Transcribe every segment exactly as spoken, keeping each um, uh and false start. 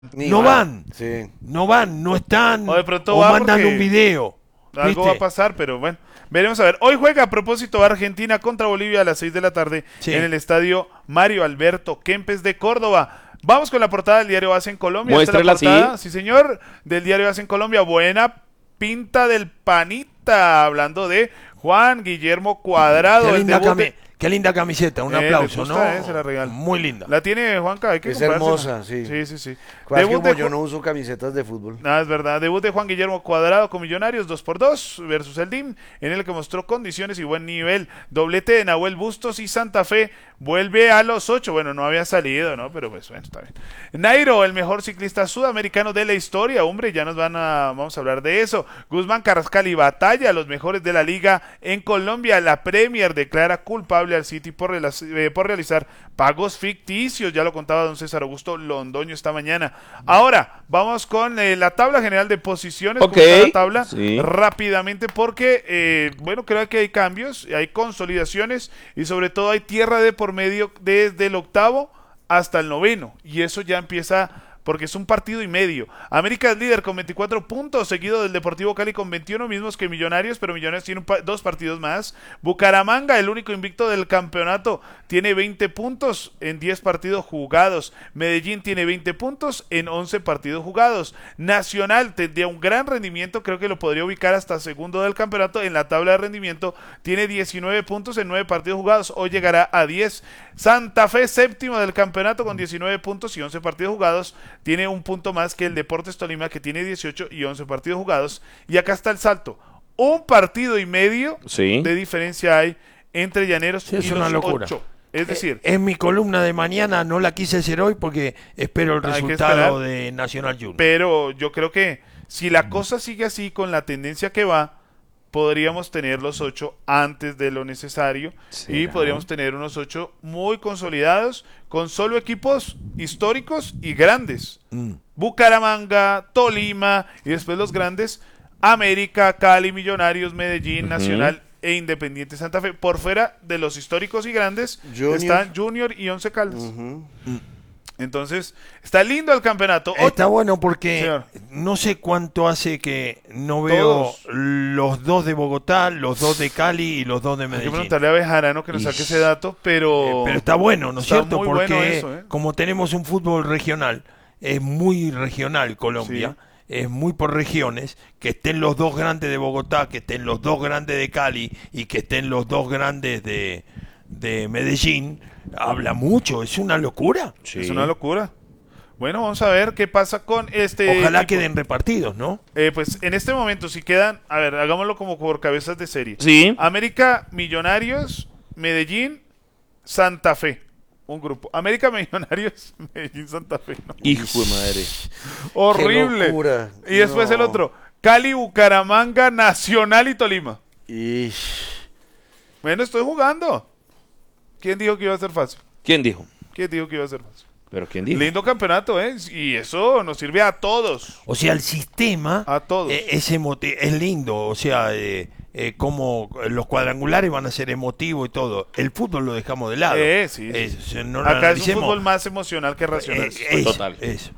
Ni no va. van, Sí. no van, no están, O de pronto o va mandan porque un video. Algo ¿viste? va a pasar, pero bueno, veremos a ver. Hoy juega a propósito Argentina contra Bolivia a las seis de la tarde Sí. en el estadio Mario Alberto Kempes de Córdoba. Vamos con la portada del diario As en Colombia. Esta es la Muéstrela, portada, sí. sí señor, del diario As en Colombia. Buena pinta del panita, hablando de Juan Guillermo Cuadrado. Qué el linda, debut de- cami- qué linda camiseta, un Eh, le aplauso, gusta, ¿no? eh, se la regalo. Muy linda. La tiene Juanca, hay que Es comprársela. hermosa, sí. Sí, sí, sí. Casi Debut como de yo Ju- no uso camisetas de fútbol. Nada, es verdad. Debut de Juan Guillermo Cuadrado con Millonarios, dos por dos versus el D I M, en el que mostró condiciones y buen nivel. Doblete de Nahuel Bustos y Santa Fe vuelve a los ocho. Bueno, no había salido, ¿no? Pero pues bueno, está bien. Nairo, el mejor ciclista sudamericano de la historia. Hombre, ya nos van a... Vamos a hablar de eso. Guzmán, Carrascal y Batalla, los mejores de la liga en Colombia. La Premier declara culpable al City por, relac- eh, por realizar pagos ficticios. Ya lo contaba don César Augusto Londoño esta mañana. Ahora, vamos con eh, la tabla general de posiciones. Ok, ¿Cómo está la tabla? sí. Rápidamente, porque, eh, bueno, creo que hay cambios, hay consolidaciones y sobre todo hay tierra de por medio desde el octavo hasta el noveno. Y eso ya empieza... porque es un partido y medio. América es líder con veinticuatro puntos, seguido del Deportivo Cali con veintiuno, mismos que Millonarios, pero Millonarios tiene un pa dos partidos más. Bucaramanga, el único invicto del campeonato, tiene veinte puntos en diez partidos jugados. Medellín tiene veinte puntos en once partidos jugados. Nacional tendría un gran rendimiento, creo que lo podría ubicar hasta segundo del campeonato en la tabla de rendimiento, tiene diecinueve puntos en nueve partidos jugados, hoy llegará a diez. Santa Fe, séptimo del campeonato con diecinueve puntos y once partidos jugados, tiene un punto más que el Deportes Tolima, que tiene dieciocho y once partidos jugados. Y acá está el salto. Un partido y medio Sí. de diferencia hay entre Llaneros Sí, y es los una locura. ocho. Es decir, En mi columna de mañana no la quise hacer hoy porque espero el Hay que resultado esperar. de Nacional Junior. pero yo creo que si la cosa sigue así con la tendencia que va, podríamos tener los ocho antes de lo necesario y ¿Será? podríamos tener unos ocho muy consolidados con solo equipos históricos y grandes. Mm. Bucaramanga, Tolima y después los grandes América, Cali, Millonarios, Medellín, Ujú. Nacional e Independiente Santa Fe. Por fuera de los históricos y grandes Junior. están Junior y Once Caldas. Ujú. Entonces, está lindo el campeonato. Está bueno porque Señor. no sé cuánto hace que no veo Todos. los dos de Bogotá, los dos de Cali y los dos de Hay que Medellín. preguntarle a Bejarano que nos saque Ish. ese dato, pero... Eh, pero está bueno, ¿no es está cierto? muy Porque bueno eso, ¿eh? como tenemos un fútbol regional, es muy regional Colombia, es muy por regiones, que estén los dos grandes de Bogotá, que estén los dos grandes de Cali y que estén los dos grandes de, de Medellín, habla mucho, es una locura. Sí. Es una locura. Bueno, vamos a ver qué pasa con este... Ojalá equipo. queden repartidos, ¿no? Eh, pues en este momento, si quedan... A ver, hagámoslo como por cabezas de serie. Sí. América, Millonarios, Medellín, Santa Fe. Un grupo. América, Millonarios, Medellín, Santa Fe. ¿no? Hijo de madre. Horrible. Qué locura. Y después No. el otro. Cali, Bucaramanga, Nacional y Tolima. Ish. Bueno, estoy jugando. ¿Quién dijo que iba a ser fácil? ¿Quién dijo? ¿Quién dijo que iba a ser fácil? ¿Pero quién dijo? Lindo campeonato, ¿eh? Y eso nos sirve a todos. O sea, el sistema A todos. eh, es, emoti- es lindo, o sea, eh, eh, como los cuadrangulares van a ser emotivos y todo. El fútbol lo dejamos de lado. Eh, sí, sí. Es- no lo Acá es un analicemos. fútbol más emocional que racional. Eh, eso, Total. eso.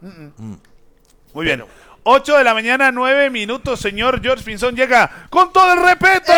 Muy bien. ocho de la mañana, nueve minutos. Señor George Pinzón llega con todo el respeto.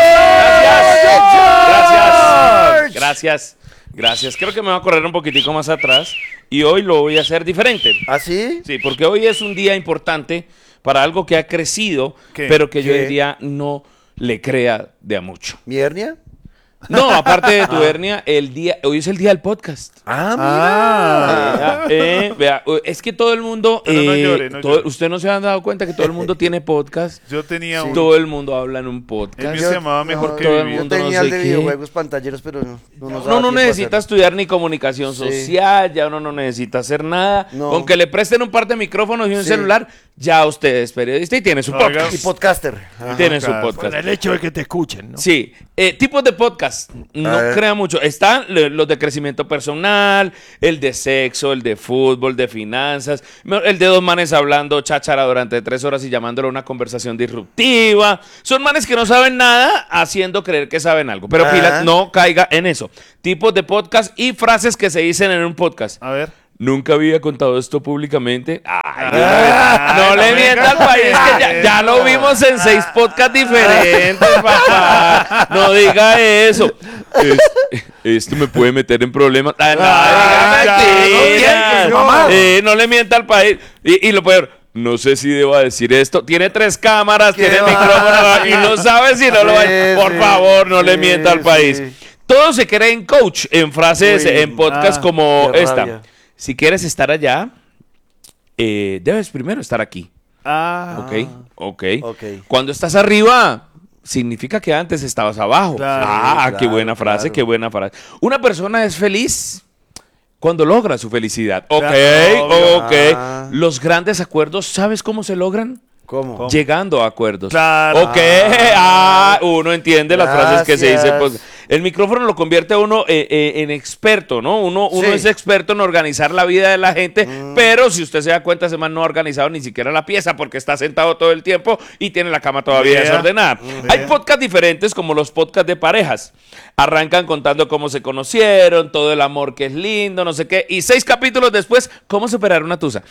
Gracias. Gracias. Gracias. Creo que me va a correr un poquitico más atrás y hoy lo voy a hacer diferente. ¿Ah, sí? Sí, porque hoy es un día importante para algo que ha crecido, ¿Qué? pero que yo ¿Qué? diría no le crea de a mucho. ¿Mi hernia? No, aparte de tu hernia, el día, hoy es el día del podcast. Ah, Ah. Vea, eh, vea, es que todo el mundo, Pero no eh, llore, no todo- llore. usted no se ha dado cuenta que todo el mundo tiene podcast. Yo tenía un... Todo el mundo habla en un El podcast. mío se llamaba Mejor no, que todo el Vivir. Yo mundo no tenía sé el de qué. videojuegos pantalleros, pero no. No, nos daba Uno no tiempo a necesita hacerlo. estudiar ni comunicación Sí. social, ya uno no necesita hacer nada. No. Con que le presten un par de micrófonos y un Sí. celular, ya usted es periodista y tiene su Oiga. podcast. Y podcaster. Ajá. Tiene su claro. podcast. Por el hecho de que te escuchen, ¿no? Sí, eh, tipos de podcast, no A ver. crea mucho. Están le- los de crecimiento personal, el de sexo, el de fútbol, de finanzas, me- el de dos manes hablando cháchara durante tres horas y llamándolo una conversación disruptiva. Son manes que no saben nada haciendo creer que saben algo. Pero Ajá. pila, no caiga en eso. Tipos de podcast y frases que se dicen en un podcast. A ver. Nunca había contado esto públicamente. Ay, Ah, no, no le me mienta al digas país, que ya, eso. ya lo vimos en seis podcasts diferentes, papá. No diga eso. Es- esto me puede meter en problemas. Ay, no, Ah, diga ya, mentiras. no, mamá. Eh, no le mienta al país. Y, y lo peor, no sé si deba decir esto. Tiene tres cámaras, ¿Qué tiene va? micrófono y no sabe si no lo va a... Sí, Por sí, favor, no le sí, mienta al país. sí. Todos se creen coach en frases, Uy, en podcasts ah, como qué esta. rabia. Si quieres estar allá, eh, debes primero estar aquí. Ah, Ok, ok. ok. Cuando estás arriba, significa que antes estabas abajo. Claro, ah, sí, qué claro, buena frase, claro. qué buena frase. Una persona es feliz cuando logra su felicidad. Ok, Claro, obvio. ok. Ah. Los grandes acuerdos, ¿sabes cómo se logran? ¿Cómo? ¿Cómo? Llegando a acuerdos. Claro. Ok, ah, uno entiende las frases que se dicen. Gracias. Pues, el micrófono lo convierte a uno eh, eh, en experto, ¿no? Uno, uno Sí. es experto en organizar la vida de la gente, pero si usted se da cuenta, ese man no ha organizado ni siquiera la pieza porque está sentado todo el tiempo y tiene la cama todavía Vea. desordenada. Hay Vea. podcasts diferentes como los podcasts de parejas. Arrancan contando cómo se conocieron, todo el amor que es lindo, no sé qué, y seis capítulos después, cómo superar una tusa.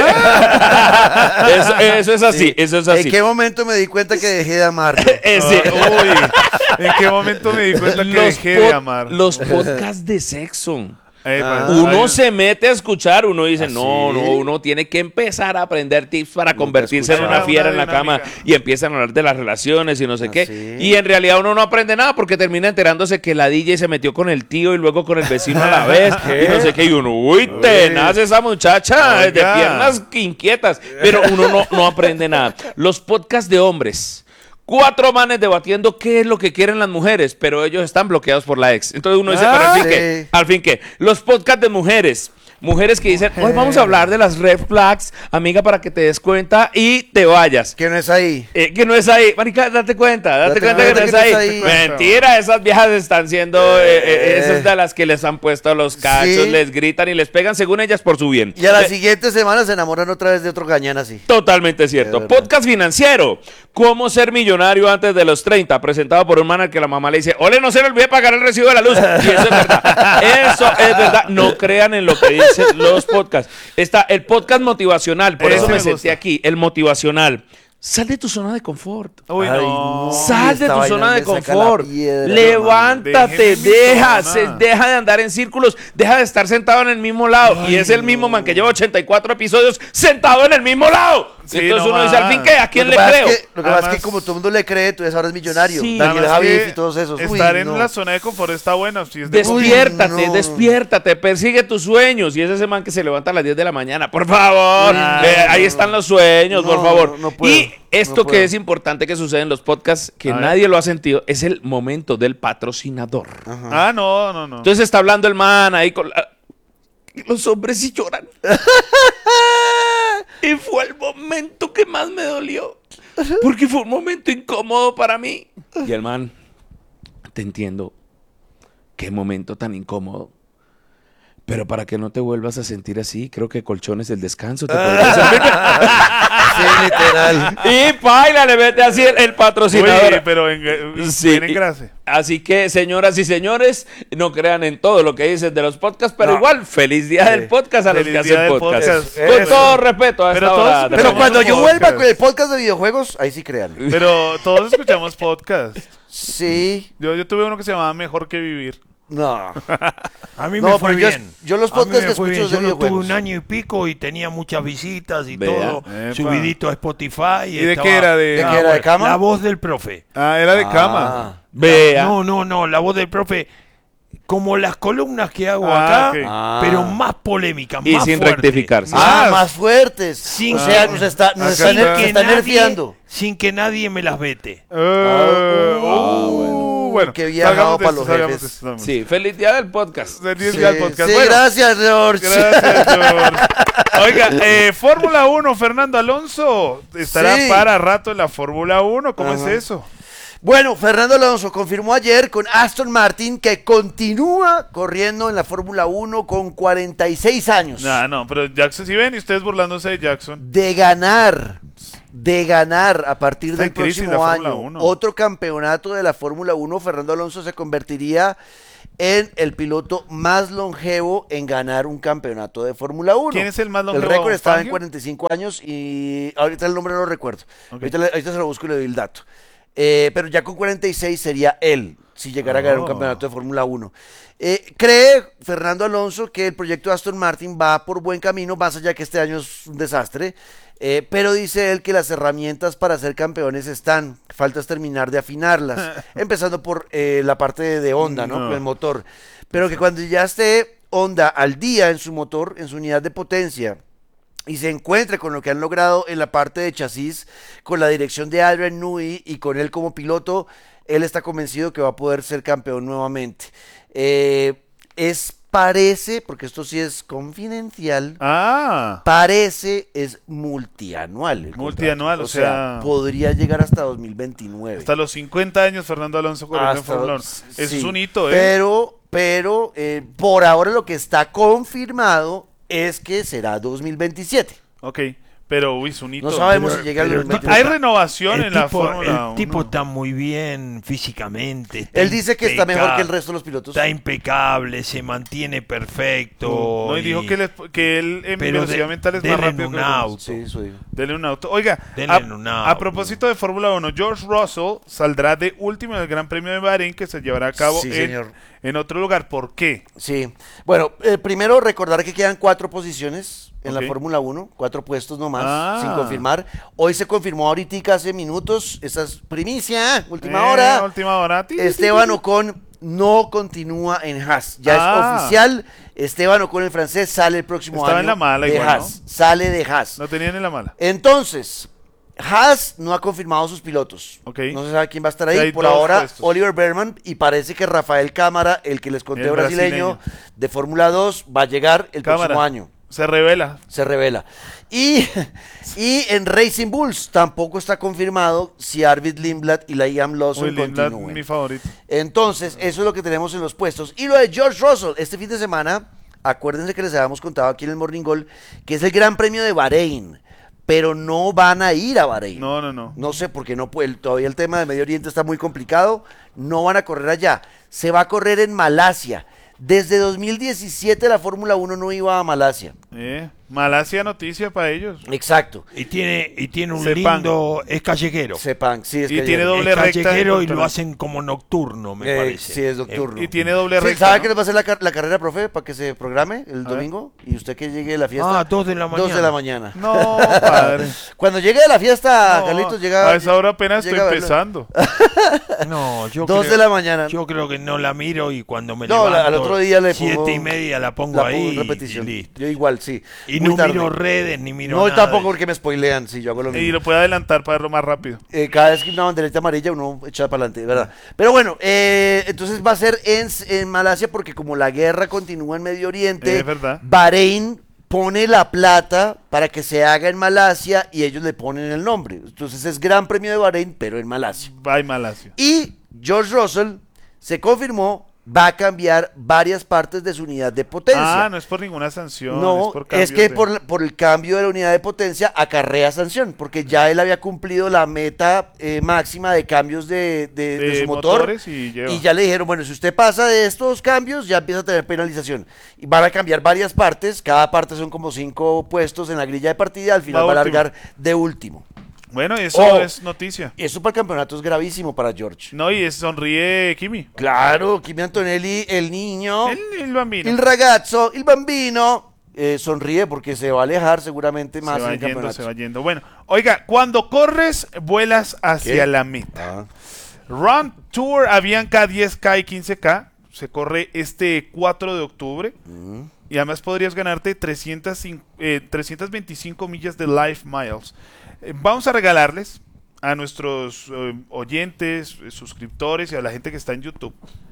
eso, eso es así, Sí. eso es así. ¿En qué momento me di cuenta que dejé de amarlo? Eh, sí. Ah, uy, ¿en qué momento me di cuenta que dejé de pod- amar? los podcasts de sexo. Eh, Ah. pues, Uno ay, se mete a escuchar, uno dice, ¿Ah, no, sí? no, uno tiene que empezar a aprender tips para convertirse en escuchaba. una fiera en la Una cama dinámica. y empiezan a hablar de las relaciones y no sé ¿Ah, qué. sí? Y en realidad uno no aprende nada porque termina enterándose que la D J se metió con el tío y luego con el vecino a la vez y no sé qué. Y uno, uy, tenaz esa muchacha, de Oiga. piernas inquietas. Pero uno no, no aprende nada. Los podcasts de hombres. Cuatro manes debatiendo qué es lo que quieren las mujeres, pero ellos están bloqueados por la ex. Entonces uno dice, Ah, pero al fin sí. qué, al fin qué. Los podcasts de mujeres. Mujeres que dicen, hoy vamos a hablar de las red flags, amiga, para que te des cuenta y te vayas. Que no es ahí. Eh, que no es ahí. Marica, date cuenta, date, Date cuenta que no cuenta es que no ahí. es ahí. Mentira, esas viejas están siendo eh, eh, esas de las que les han puesto los cachos, Sí. les gritan y les pegan según ellas por su bien. Y a la Eh, siguiente semana se enamoran otra vez de otro gañán así. Totalmente cierto. De verdad. Podcast financiero. ¿Cómo ser millonario antes de los treinta? Presentado por un man al que la mamá le dice, ole, no se le olvide pagar el recibo de la luz. Y eso es verdad. Eso es verdad. No crean en lo que dicen los podcasts. Está el podcast motivacional. Por Ese eso me, me senté gusta. aquí. El motivacional. Sal de tu zona de confort. Uy, Ay, no. no. Sal de esta tu vaina zona de me saca la confort. piedra, Levántate, Déjeme en mi deja, zona. se- deja de andar en círculos, deja de estar sentado en el mismo lado. y es el mismo man que lleva ochenta y cuatro episodios sentado en el mismo lado. Sí, Entonces no uno dice, al más. fin, ¿qué? ¿A quién Lo le que pasa creo? es que- lo que pasa es Además- que como todo el mundo le cree, entonces ahora es millonario. Sí. Daniel Además Javid que y todos esos. Uy, Estar en no. la zona de confort está bueno. Si es de Despiértate, Uy, no. despiértate, persigue tus sueños. Y es ese man que se levanta a las diez de la mañana. Por favor, Uy, eh, no, ahí no, están no. los sueños, por No, favor. no, no puedo, y esto no que puedo. es importante que sucede en los podcasts, que A ver. nadie lo ha sentido, es el momento del patrocinador. Ah, no, no, no. Entonces está hablando el man ahí con la- los hombres sí lloran. Y fue el momento que más me dolió. Porque fue un momento incómodo para mí. Y el man, te entiendo. Qué momento tan incómodo. Pero para que no te vuelvas a sentir así, creo que colchones del descanso te podría servir. Sí, literal. Y paila, le mete así el, el patrocinador. Uy, pero en, en, Sí, en grase. Así que, señoras y señores, no crean en todo lo que dicen de los podcasts, pero No. igual, feliz día del podcast a Feliz los que día hacen del podcast. podcast. Con Eso. todo respeto a Pero esta todos hora de Pero la escuchamos cuando yo podcast. vuelva con el podcast de videojuegos, ahí sí crean. Pero todos escuchamos podcast. Sí. Yo, yo tuve uno que se llamaba Mejor que Vivir. No. A mí No, me fue pero yo- bien. yo los A mí podcasts me que fue bien. escucho de Yo lo tuve videojuegos. un año y pico y tenía muchas visitas y Vea. todo Epa. subidito a Spotify. ¿Y de estaba- qué era? ¿De- ¿De Ah, qué era? ¿De bueno, cama? La voz del profe. Ah, era de Ah. cama. Vea. No, no, no, la voz del profe. Como las columnas que hago Ah, acá, ok. Ah. pero más polémicas, Y más sin fuertes. rectificarse. Ah, Ah. más fuertes. Sin o sea, que- nos está, nos acá está, está. ner- se está nadie- nerfeando. sin que nadie me las vete. Eh, uh, bueno. bueno, Qué viajado salgamos de pa' esto, los salgamos jefes. de esto, salgamos. Sí, feliz día del podcast. Feliz Sí, día del podcast. sí, Bueno, gracias, George. gracias, George. Oiga, eh, Fórmula uno, Fernando Alonso estará Sí. para rato en la Fórmula uno. ¿Cómo Ajá. es eso? Bueno, Fernando Alonso confirmó ayer con Aston Martin que continúa corriendo en la Fórmula uno con cuarenta y seis años. No, no, pero Jackson, si ven y ustedes burlándose de Jackson. De ganar, de ganar a partir Está del en crisis próximo la Fórmula año uno. otro campeonato de la Fórmula uno, Fernando Alonso se convertiría en el piloto más longevo en ganar un campeonato de Fórmula uno. ¿Quién es el más longevo? El récord estaba en ¿Fangio? cuarenta y cinco años y ahorita el nombre no lo recuerdo. Ok. Ahorita, le- ahorita se lo busco y le doy el dato. Eh, pero ya con cuarenta y seis sería él, si llegara a ganar un Oh. campeonato de Fórmula uno. Eh, cree Fernando Alonso que el proyecto de Aston Martin va por buen camino, más allá que este año es un desastre. Eh, pero dice él que las herramientas para ser campeones están, falta es terminar de afinarlas, empezando por eh, la parte de, de Honda, ¿no? No. Con el motor. Pero que cuando ya esté Honda al día en su motor, en su unidad de potencia, y se encuentre con lo que han logrado en la parte de chasis, con la dirección de Adrian Newey y con él como piloto, él está convencido que va a poder ser campeón nuevamente. Eh, es parece, porque esto sí es confidencial, Ah, parece es multianual. el Multianual, contrato. o sea, podría llegar hasta dos mil veintinueve. hasta los cincuenta años Fernando Alonso corriendo en Hasta- Fórmula uno. Eso sí, es un hito, ¿eh? Pero, pero eh, por ahora lo que está confirmado es que será dos mil veintisiete. Ok, pero uy, es un hito. No sabemos Pero- si llega al pero dos mil el tipo- Hay veintinueve. renovación El en la tipo, Fórmula el uno. tipo está muy bien físicamente. está Él dice que está mejor que el impeca- resto de los pilotos. Está impecable, se mantiene perfecto. No, y dijo que, le- que él en pero velocidad de- mental es más denle rápido un que los demás. auto. Sí, eso digo. Denle un auto. Oiga, Denle a, un a auto. propósito de Fórmula uno, George Russell saldrá de último en el Gran Premio de Bahrein que se llevará a cabo Sí, en, señor. en otro lugar. ¿Por qué? Sí. Bueno, eh, primero recordar que quedan cuatro posiciones en Ok. la Fórmula uno, cuatro puestos nomás, Ah. sin confirmar. Hoy se confirmó ahorita hace minutos, esa es primicia, última Eh, hora. Última hora. Ti, ti, Esteban ti, ti. Ocon no continúa en Haas. Ya Ah. es oficial. Esteban Ocon, el francés, sale el próximo Estaba año en la mala de igual, Haas. Sale de Haas. No tenían en la mala. Entonces, Haas no ha confirmado sus pilotos. Ok. No se sabe quién va a estar Sí, ahí. hay Por dos ahora, puestos. Oliver Berman y parece que Rafael Cámara, el que les conté El brasileño, brasileño. de Fórmula dos, va a llegar el próximo Cámara. año. Se revela. Se revela. Y, y en Racing Bulls tampoco está confirmado si Arvid Lindblad y Liam Lawson Uy, Lindblad, continúen. mi favorito. Entonces, eso es lo que tenemos en los puestos. Y lo de George Russell, este fin de semana, acuérdense que les habíamos contado aquí en el Morning Goal, que es el Gran Premio de Bahrein, pero no van a ir a Bahrein. No, no, no. No sé, porque no puede, todavía el tema de Medio Oriente está muy complicado, no van a correr allá. Se va a correr en Malasia. Desde dos mil diecisiete la Fórmula uno no iba a Malasia. Eh, Malasia noticia para ellos. Exacto. Y tiene, y tiene un Sepang. lindo. Es callejero. Sepan, sí, es Y que tiene ayer- doble es recta callejero en y lo contra- hacen como nocturno, me Eh, parece. sí, es nocturno. Y tiene doble Sí, recta. ¿Sabe ¿no? que les va a hacer la, car- la carrera, profe? Para que se programe el A ver. domingo. Y usted que llegue a la fiesta. Ah, dos de la Dos de mañana. la mañana. No, padre. Cuando llegue a la fiesta, No, Carlitos llega. a esa hora apenas llega estoy a verlo. empezando. No, yo Dos creo, de la mañana. Yo creo que no la miro y cuando me No, la- levanto al otro día le siete pongo- y media la pongo La ahí pongo en repetición. y listo. Yo igual, sí. Y Muy no tarde. miro redes ni miro No, nada. tampoco porque me spoilean. Sí, yo hago lo mismo. Y lo puede adelantar para verlo más rápido. Eh, cada vez que una banderita amarilla uno echa para adelante, ¿verdad? Pero bueno, eh, entonces va a ser en, en Malasia porque como la guerra continúa en Medio Oriente, Es verdad. Bahrein pone la plata para que se haga en Malasia y ellos le ponen el nombre. Entonces es Gran Premio de Bahrein, pero en Malasia. Bye, Malasia. Y George Russell se confirmó, va a cambiar varias partes de su unidad de potencia. Ah, no es por ninguna sanción. No, es, por es cambios que de- por, por el cambio de la unidad de potencia acarrea sanción, porque ya él había cumplido la meta eh, máxima de cambios de, de- de de su motor. motores y lleva. Y ya le dijeron, bueno, si usted pasa de estos cambios, ya empieza a tener penalización. Y van a cambiar varias partes, cada parte son como cinco puestos en la grilla de partida, al final Va va, a último. largar de último. Bueno, eso Oh. es noticia. Y eso para el campeonato es gravísimo para George. No, y es, sonríe Kimi. Claro, Kimi Antonelli, el niño, El, el bambino. el ragazzo, el bambino, eh, sonríe porque se va a alejar seguramente más se va en el yendo, campeonato. se va yendo. Bueno, oiga, cuando corres, vuelas hacia ¿Qué? la meta. Ah. Run Tour Avianca diez K y quince K se corre este cuatro de octubre. Mm. Y además podrías ganarte trescientas, cin- eh, trescientas veinticinco millas de Life Miles. Eh, vamos a regalarles a nuestros eh, oyentes, eh, suscriptores y a la gente que está en YouTube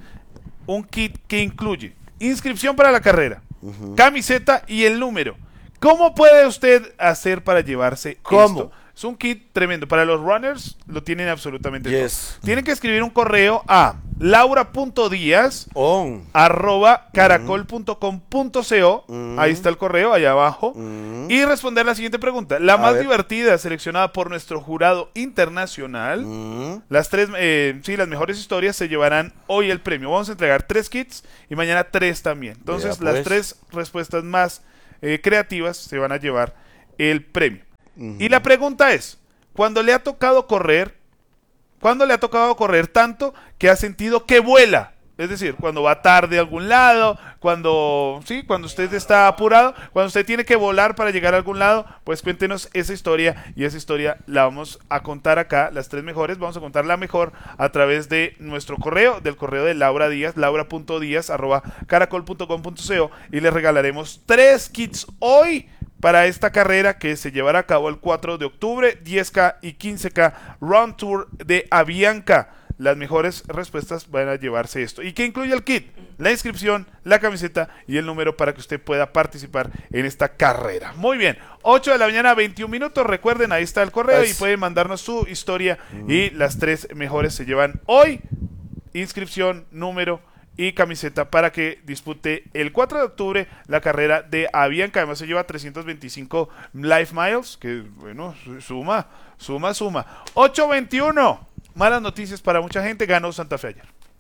un kit que incluye inscripción para la carrera, camiseta y el número. ¿Cómo puede usted hacer para llevarse ¿Cómo? esto? Es un kit tremendo. Para los runners lo tienen absolutamente Yes. todo. Tienen que escribir un correo a laura.díaz On. arroba caracol punto com punto co. Mm. Ahí está el correo, allá abajo. Mm. Y responder la siguiente pregunta. La A más ver. divertida, seleccionada por nuestro jurado internacional. Mm. Las tres, eh, sí, las mejores historias se llevarán hoy el premio. Vamos a entregar tres kits y mañana tres también. Entonces, Vea, las pues. tres respuestas más eh, creativas se van a llevar el premio. Ujú. Y la pregunta es, ¿cuándo le ha tocado correr? ¿Cuándo le ha tocado correr tanto que ha sentido que vuela? Es decir, cuando va tarde a algún lado, cuando, sí, cuando usted está apurado, cuando usted tiene que volar para llegar a algún lado, pues cuéntenos esa historia y esa historia la vamos a contar acá, las tres mejores, vamos a contar la mejor a través de nuestro correo, del correo de Laura Díaz, laura.díaz arroba caracol punto com punto co y les regalaremos tres kits hoy para esta carrera que se llevará a cabo el cuatro de octubre, diez K y quince K Round Tour de Avianca. Las mejores respuestas van a llevarse esto. ¿Y qué incluye el kit? La inscripción, la camiseta y el número para que usted pueda participar en esta carrera. Muy bien, ocho de la mañana, veintiún minutos. Recuerden, ahí está el correo Pues. y pueden mandarnos su historia. Y las tres mejores se llevan hoy. Inscripción, número y camiseta para que dispute el cuatro de octubre la carrera de Avianca. Además se lleva trescientos veinticinco Life Miles, que bueno, suma, suma, suma. ocho veintiuno. Malas noticias para mucha gente, ganó Santa Fe ayer.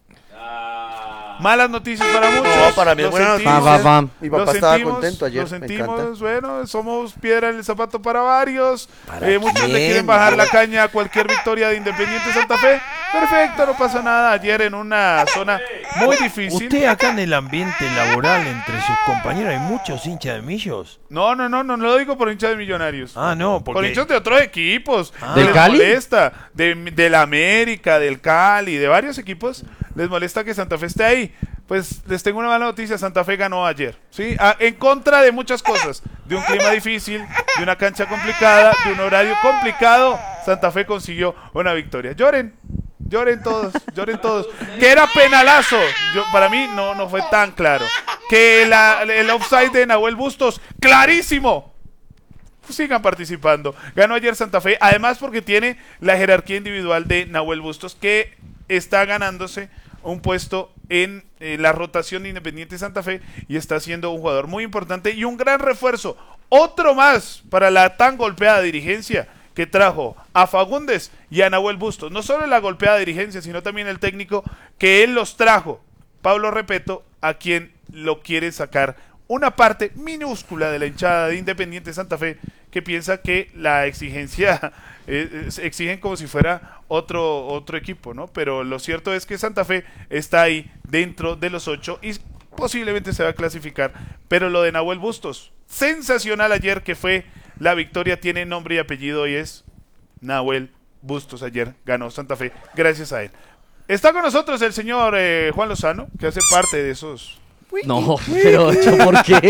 Malas noticias para muchos. No, para mí es Lo buena sentimos, noticia. Pam, pam, Mi lo papá estaba sentimos, contento ayer. Lo me encanta. sentimos, bueno, somos piedra en el zapato para varios. ¿Para Eh, muchos le quién? quieren bajar la caña a cualquier victoria de Independiente Santa Fe. Perfecto, no pasa nada. Ayer en una zona muy difícil. Usted acá en el ambiente laboral entre sus compañeros hay muchos hinchas de Millos. No, no, no, no, no lo digo por hinchas de Millonarios. Ah, no, Por porque hinchas de otros equipos. Ah. que ¿Del les Cali? molesta. De, del América, del Cali, de varios equipos. Les molesta que Santa Fe esté ahí. Pues les tengo una mala noticia. Santa Fe ganó ayer. ¿Sí? A- en contra de muchas cosas. De un clima difícil, de una cancha complicada, de un horario complicado. Santa Fe consiguió una victoria. Lloren. Lloren todos, lloren todos. Que era penalazo. Yo, para mí no, no fue tan claro. Que la- el offside de Nahuel Bustos, clarísimo. Sigan participando. Ganó ayer Santa Fe, además porque tiene la jerarquía individual de Nahuel Bustos, que está ganándose un puesto en eh, la rotación de Independiente Santa Fe y está siendo un jugador muy importante y un gran refuerzo. Otro más para la tan golpeada dirigencia que trajo a Fagundes y a Nahuel Bustos. No solo la golpeada dirigencia, sino también el técnico que él los trajo, Pablo Repeto, a quien lo quiere sacar una parte minúscula de la hinchada de Independiente Santa Fe que piensa que la exigencia eh, eh, exigen como si fuera otro, otro equipo, ¿no? Pero lo cierto es que Santa Fe está ahí dentro de los ocho y posiblemente se va a clasificar. Pero lo de Nahuel Bustos, sensacional ayer, que fue la victoria, tiene nombre y apellido y es Nahuel Bustos. Ayer ganó Santa Fe gracias a él. Está con nosotros el señor eh, Juan Lozano, que hace parte de esos... No, pero ¿yo por qué?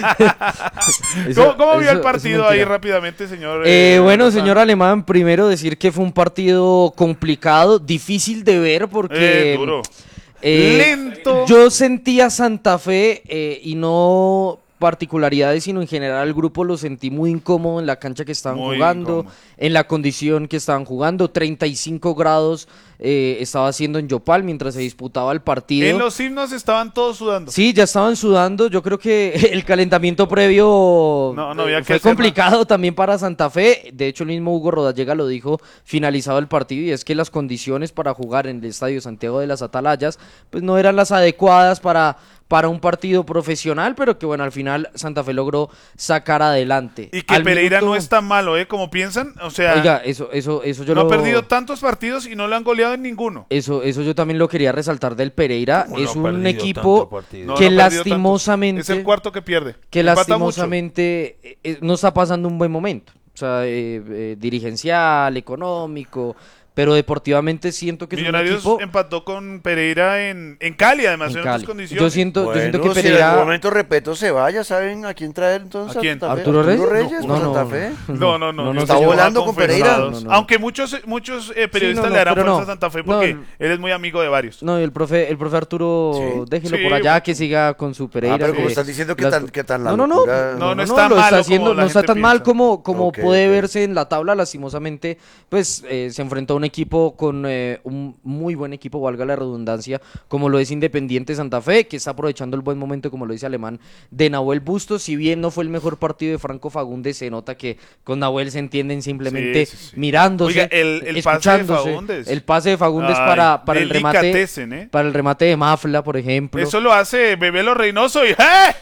Eso- ¿Cómo, cómo vio eso- el eso partido es ahí mentira. rápidamente, señor? Eh, eh, bueno, Lozano? señor Alemán, primero decir que fue un partido complicado, difícil de ver porque... Eh, duro. eh, Lento. Yo sentía Santa Fe eh, y no particularidades, sino en general el grupo lo sentí muy incómodo en la cancha que estaban Muy jugando, incómodo. en la condición que estaban jugando, treinta y cinco grados eh, estaba haciendo en Yopal mientras se disputaba el partido. En los himnos estaban todos sudando. Sí, ya estaban sudando. Yo creo que el calentamiento previo No, no había eh, que fue hacer complicado también para Santa Fe. De hecho, el mismo Hugo Rodallega lo dijo finalizado el partido, y es que las condiciones para jugar en el Estadio Santiago de las Atalayas pues no eran las adecuadas para, para un partido profesional, pero que bueno, al final Santa Fe logró sacar adelante. Y que Al Pereira minuto- no es tan malo, ¿eh? Como piensan. O sea, Oiga, eso, eso, eso yo no lo... ha perdido tantos partidos y no lo han goleado en ninguno. Eso, eso yo también lo quería resaltar del Pereira. ¿Cómo no Es ha un perdido equipo tanto partido? No, que no ha perdido tantos. lastimosamente... Es el cuarto que pierde. que Empata lastimosamente eh, eh, no está pasando un buen momento. O sea, eh, eh, dirigencial, económico, pero deportivamente siento que es un Millonarios equipo empató con Pereira en, en Cali, además, en en, Cali. otras condiciones. Yo siento, yo siento que Bueno, si en Pereira... algún momento Repeto se va, ya saben a quién traer entonces. ¿A quién? Santa Fe. ¿Arturo Reyes? Reyes No, por no, Santa Fe. No, no, no. No, no, está señor. volando con con Pereira. No, no, no. Aunque muchos, muchos eh, periodistas Sí, no, no, le darán pero fuerza no. a Santa Fe No, porque el- él es muy amigo de varios. No, y el profe, el profe Arturo, Sí. déjelo Sí, por allá, mucho. que siga con su Pereira. Ah, pero como que estás diciendo que las- tan, que tan la no, no, no, locura- No, no está lo malo está como haciendo, la no está gente tan mal piensa. como, como Ok, puede ok. verse en la tabla, lastimosamente, pues eh, se enfrentó a un equipo con eh, un muy buen equipo, valga la redundancia, como lo es Independiente Santa Fe, que está aprovechando el buen momento, como lo dice Alemán, de Nahuel Bustos. Si bien no fue el mejor partido de Franco Fagundes, se nota que con Nahuel se entienden simplemente Sí, sí, sí. mirándose, Oiga, el- el pase de escuchándose. Fagundes. El pase de Fagundes Ay, para, para el remate, delicatessen, ¿eh? para el remate de Mafla, por ejemplo. Eso lo hace Bebelo Reynoso y ¡eh!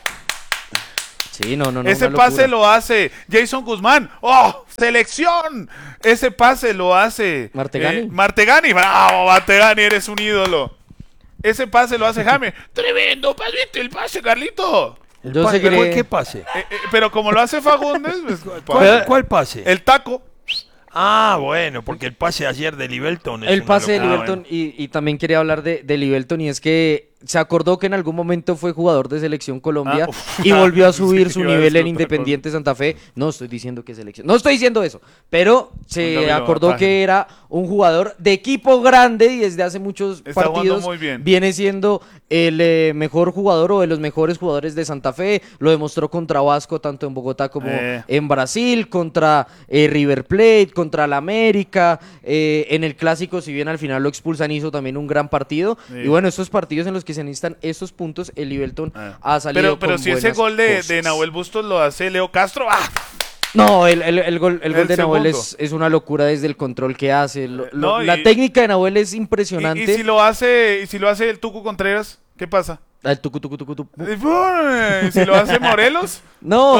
Sí, no, no, no. Ese una pase locura. lo hace Jason Guzmán. ¡Oh! ¡Selección! Ese pase lo hace Martegani. eh, Martegani. ¡Bravo, Martegani! Eres un ídolo. Ese pase lo hace Jaime. ¡Tremendo pasito el pase, Carlito! Yo Pa- sé que ¿cuál- le- ¿Qué pase? Eh, eh, pero como lo hace Fagundes, pues, ¿Cuál, cuál pase? el taco. Ah, bueno, porque el pase ayer de Libelton es el una pase de locura. Libelton, y, y también quería hablar de, de Libelton, y es que se acordó que en algún momento fue jugador de Selección Colombia Ah, uf. y volvió a subir Sí, su iba a nivel decir en otra Independiente Santa Fe. No estoy diciendo que selección, no estoy diciendo eso, pero se Póngamelo a acordó página. que era un jugador de equipo grande y desde hace muchos Está jugando partidos muy bien. viene siendo el eh, mejor jugador o de los mejores jugadores de Santa Fe. Lo demostró contra Vasco, tanto en Bogotá como Eh. en Brasil, contra eh, River Plate, contra la América, eh, en el Clásico, si bien al final lo expulsan, hizo también un gran partido. Sí. Y bueno, estos partidos en los que se necesitan estos puntos, el Libelton Ah. ha salido Pero, pero con si ese buenas gol de, cosas. de Nahuel Bustos lo hace Leo Castro, ¡ah! No, el, el- el gol, el gol El de Nahuel segundo. es, es una locura desde el control que hace. Lo- lo- No, y- la técnica de Nahuel es Y, impresionante. y si lo hace, y si lo hace el Tucu Contreras, ¿qué pasa? Ah, el tucu, tucu, tucu, tucu. Y ¡pum! Si lo hace Morelos. No,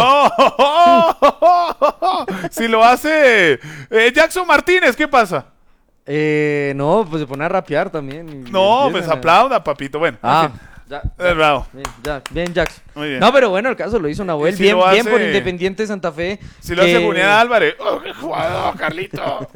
¡Oh! Si lo hace eh, Jackson Martínez, ¿qué pasa? eh, no, pues se pone a rapear también. y- No, y pues empiezan a- aplauda, papito. Bueno, en Ah, fin. ya, Eh, bravo. bien, ya, bien, Jackson. Muy bien. No, pero bueno, el caso lo hizo Nahuel. Y si bien, lo bien por hace- Independiente Santa Fe. Si lo que- hace Julián Álvarez. ¡Oh, qué jugador, Carlito!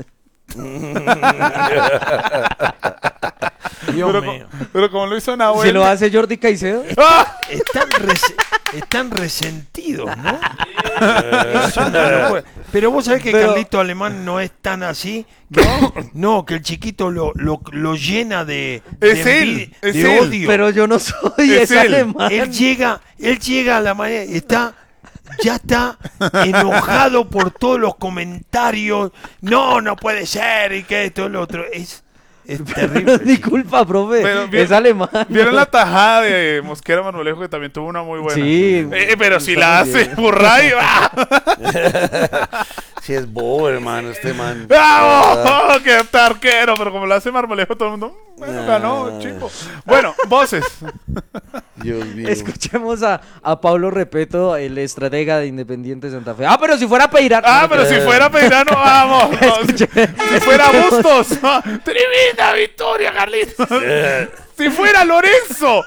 Dios pero, mío. co- pero como lo hizo Nahuel. Si lo hace Jordi Caicedo. ¡Ah! Están, res- están resentidos, ¿no? Es una locura. Pero vos sabés que Pero- Carlito Alemán no es tan así. Que, no, que el chiquito lo, lo, lo llena de, Es de, él, envidia- es de él. odio. Pero yo no soy Es ese él. alemán. Él llega, él llega a la manera, está, ya está enojado por todos los comentarios. No, no puede ser y que esto, lo otro. Es, es No terrible. es mi culpa, profe. Pero bien- es alemán. ¿Vieron la tajada de Mosquera Marmolejo que también tuvo una muy buena? Sí. Eh, pero si Está la muy hace bien. Burray, ¡ah! Sí, es bobo, hermano, este man. ¡Bravo! ¡Qué arquero! Pero como lo hace Marmolejo, todo el mundo, mm, bueno, ganó, Ah. chico. Bueno, voces. Dios mío. Escuchemos a, a Pablo Repeto, el estratega de Independiente Santa Fe. Ah, pero si fuera Peirano. Ah, pero si fuera Peirano, vamos. Si fuera Bustos. Tremenda victoria, Carlitos. Si fuera Lorenzo.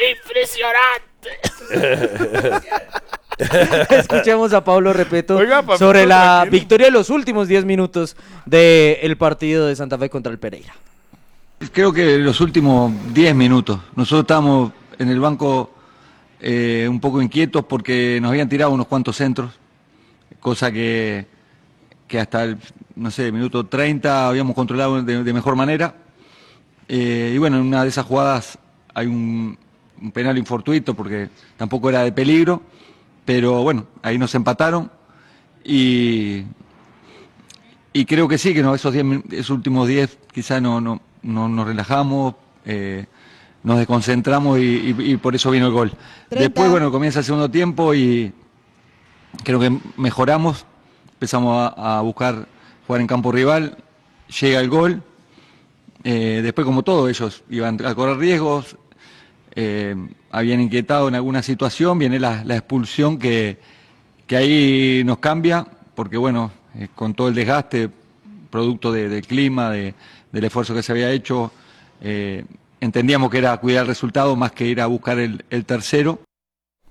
Impresionante. Escuchemos a Pablo Repeto Oiga, papito, sobre la tranquilo. victoria de los últimos diez minutos del partido de Santa Fe contra el Pereira. Creo que los últimos diez minutos. Nosotros estábamos en el banco eh, un poco inquietos porque nos habían tirado unos cuantos centros, cosa que, que hasta el, no sé, minuto treinta habíamos controlado de, de mejor manera. Eh, y bueno, en una de esas jugadas hay un, un penal infortuito porque tampoco era de peligro, pero bueno, ahí nos empataron y, y creo que sí, que no, esos, diez min- esos últimos diez quizás no, no, no nos relajamos, eh, nos desconcentramos y, y- y por eso vino el gol. Después, bueno, comienza el segundo tiempo y creo que mejoramos, empezamos a, a buscar jugar en campo rival, llega el gol, eh, después como todo ellos iban a correr riesgos, eh, habían inquietado en alguna situación, viene la, la expulsión que, que ahí nos cambia, porque bueno, eh, con todo el desgaste, producto de- del clima, de- del esfuerzo que se había hecho, eh, entendíamos que era cuidar el resultado más que ir a buscar el, el tercero.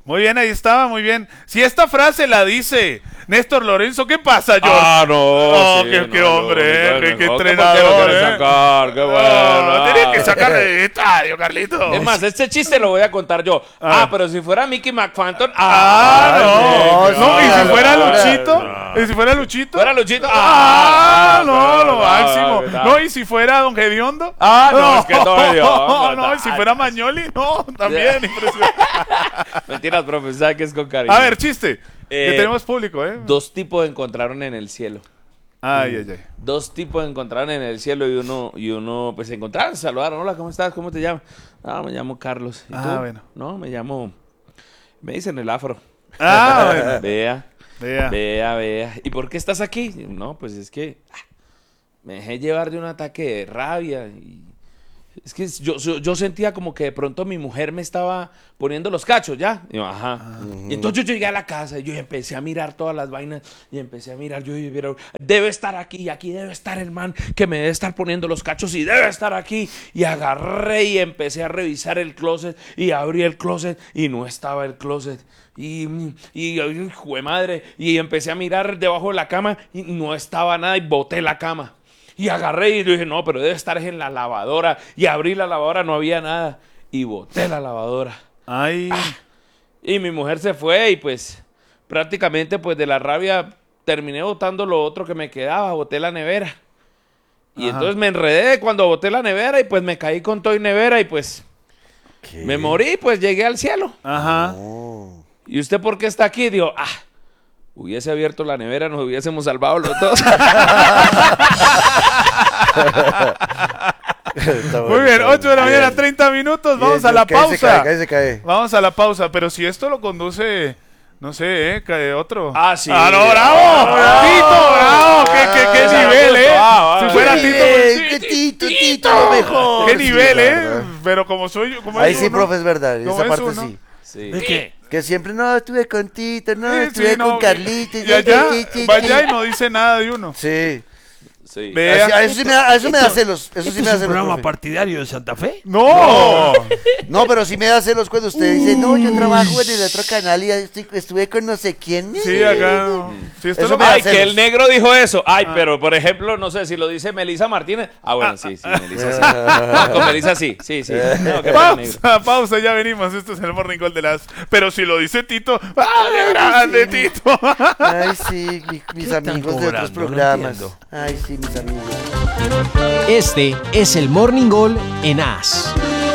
Muy bien, ahí estaba, muy bien. Si esta frase la dice Néstor Lorenzo, ¿qué pasa, George? Ah, no. Oh, sí, qué, no, qué no, hombre, no, eh, no, qué, no, qué no, entrenador, ¿por qué lo quieres eh? sacar? Qué bueno. No, tenía que sacarle de estadio, Carlito. Es más, este chiste lo voy a contar yo. Ah. Ah, pero si fuera Mickey McPhanton. Ah, no, no, no, y si no, fuera no, Luchito, no. y si fuera Luchito. ¿Fuera Luchito? Ah, no, lo no, máximo. no, No, y si fuera Don Gediondo. Ah, no, es que Don Gediondo, No, no, y si fuera Mañoli, no, también impresionante. Mentiras, profe, sabe que es con cariño. A ver, chiste. Que Eh, tenemos público, ¿eh? Dos tipos encontraron en el cielo. Ay, ay, ay. Dos tipos encontraron en el cielo y uno, y uno pues se encontraron, se saludaron. Hola, ¿cómo estás? ¿Cómo te llamas? Ah, me llamo Carlos. ¿Y Ah, tú? bueno. No, me llamo... Me dicen el afro. Ah, bueno. Vea, Vea. vea, vea. ¿Y por qué estás aquí? No, pues es que ah, me dejé llevar de un ataque de rabia y... Es que yo, yo, yo sentía como que de pronto mi mujer me estaba poniendo los cachos, ¿ya? Y yo, ajá. Y entonces yo llegué a la casa y yo empecé a mirar todas las vainas y empecé a mirar, yo dije, pero debe estar aquí, aquí debe estar el man que me debe estar poniendo los cachos y debe estar aquí. Y agarré y empecé a revisar el closet y abrí el closet y no estaba el closet. Y, y, y jue madre, y empecé a mirar debajo de la cama y no estaba nada y boté la cama. Y agarré y dije, no, pero debe estar en la lavadora. Y abrí la lavadora, no había nada. Y boté la lavadora. Ay. Y mi mujer se fue y pues prácticamente pues de la rabia terminé botando lo otro que me quedaba. Boté la nevera. Y Ajá. entonces me enredé cuando boté la nevera y pues me caí con todo y nevera y pues ¿Qué? me morí, pues llegué al cielo. Ajá. Oh. ¿Y usted por qué está aquí? Digo, ah, hubiese abierto la nevera, nos hubiésemos salvado los dos. Está bueno, Muy bien, está ocho de la bueno. mañana, Bien. treinta minutos. Vamos Bien, a la cae, se pausa. cae, cae, se cae. Vamos a la pausa. Pero si esto lo conduce, no sé, ¿eh? Cae otro. Ah, sí. ¡Ah, no, bravo! Ah, ¡Tito, bravo! ¿Qué, qué, qué Ah, nivel, eh? ah, Si ah, fuera sí. Tito, Bien, pues, qué sí, Tito, Tito, lo mejor. ¡Qué Sí, nivel, la eh! verdad. Pero como soy yo, como Ahí es sí, uno, profe, es verdad. ¿Cómo Esa es parte uno? sí. Sí. ¿De qué? Que siempre no estuve con Tito, no Sí, estuve sí, con no, Carlitos. Y allá, vaya y no dice nada de uno. Sí. Sí. Ve- Así- a eso sí me da, a eso me da celos. Eso sí ¿Este me es da un celos. programa profe. partidario de Santa Fe? ¡No! No, pero sí me da celos cuando usted dice, no, yo trabajo en el otro canal y estoy- estuve con no sé quién. Sí, acá. no. Sí, esto Eso es lo me da Ay, que... que celos. el negro dijo eso. Ay, pero por ejemplo, no sé si lo dice Melisa Martínez. Ah, bueno, sí, sí, Melisa sí. No, con Melisa sí, sí, sí. No, que pena, negro. Pausa, pausa, ya venimos. Esto es el Morning Call de las... Pero si lo dice Tito... ¡Ah, qué grande, Tito! Ay, sí, mi- mis ¿Qué están amigos de otros cobrando? No programas. entiendo. Ay, sí, mis amigos. Este es el Morning Call en A S.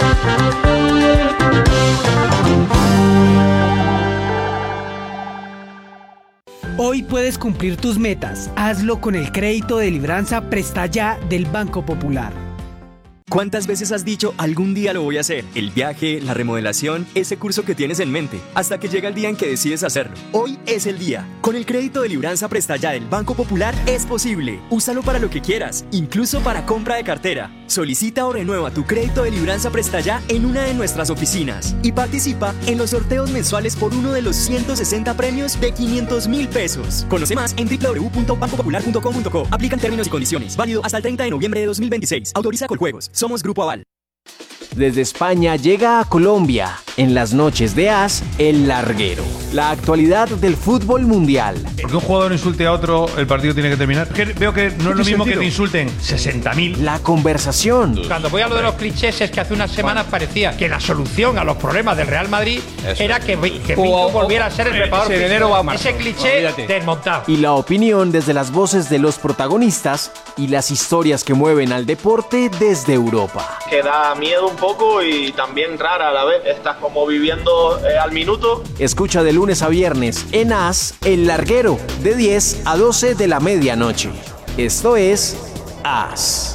Hoy puedes cumplir tus metas. Hazlo con el crédito de Libranza Presta Ya del Banco Popular. ¿Cuántas veces has dicho algún día lo voy a hacer? El viaje, la remodelación, ese curso que tienes en mente, hasta que llega el día en que decides hacerlo. Hoy es el día. Con el crédito de Libranza Presta Ya del Banco Popular es posible. Úsalo para lo que quieras, incluso para compra de cartera. Solicita o renueva tu crédito de Libranza Presta Ya en una de nuestras oficinas y participa en los sorteos mensuales por uno de los ciento sesenta premios de quinientos mil pesos. Conoce más en doble u doble u doble u punto banco popular punto com punto co. Aplican términos y condiciones. Válido hasta el treinta de noviembre de dos mil veintiséis. Autoriza Coljuegos. Somos Grupo Aval. Desde España llega a Colombia, en las noches de A S, El Larguero. La actualidad del fútbol mundial. Porque un jugador insulte a otro, el partido tiene que terminar. Que veo que no es lo mismo que te insulten sesenta mil. La conversación. Cuando voy a lo de los clichés es que hace unas semanas parecía que la solución a los problemas del Real Madrid era que, que Pinto volviera a ser el preparador físico. Ese cliché desmontado. Y la opinión desde las voces de los protagonistas y las historias que mueven al deporte desde Europa. Que da miedo un poco y también rara a la vez. Estás como viviendo eh, al minuto. Escucha de lunes a viernes en A S, El Larguero, de diez a doce de la medianoche. Esto es A S.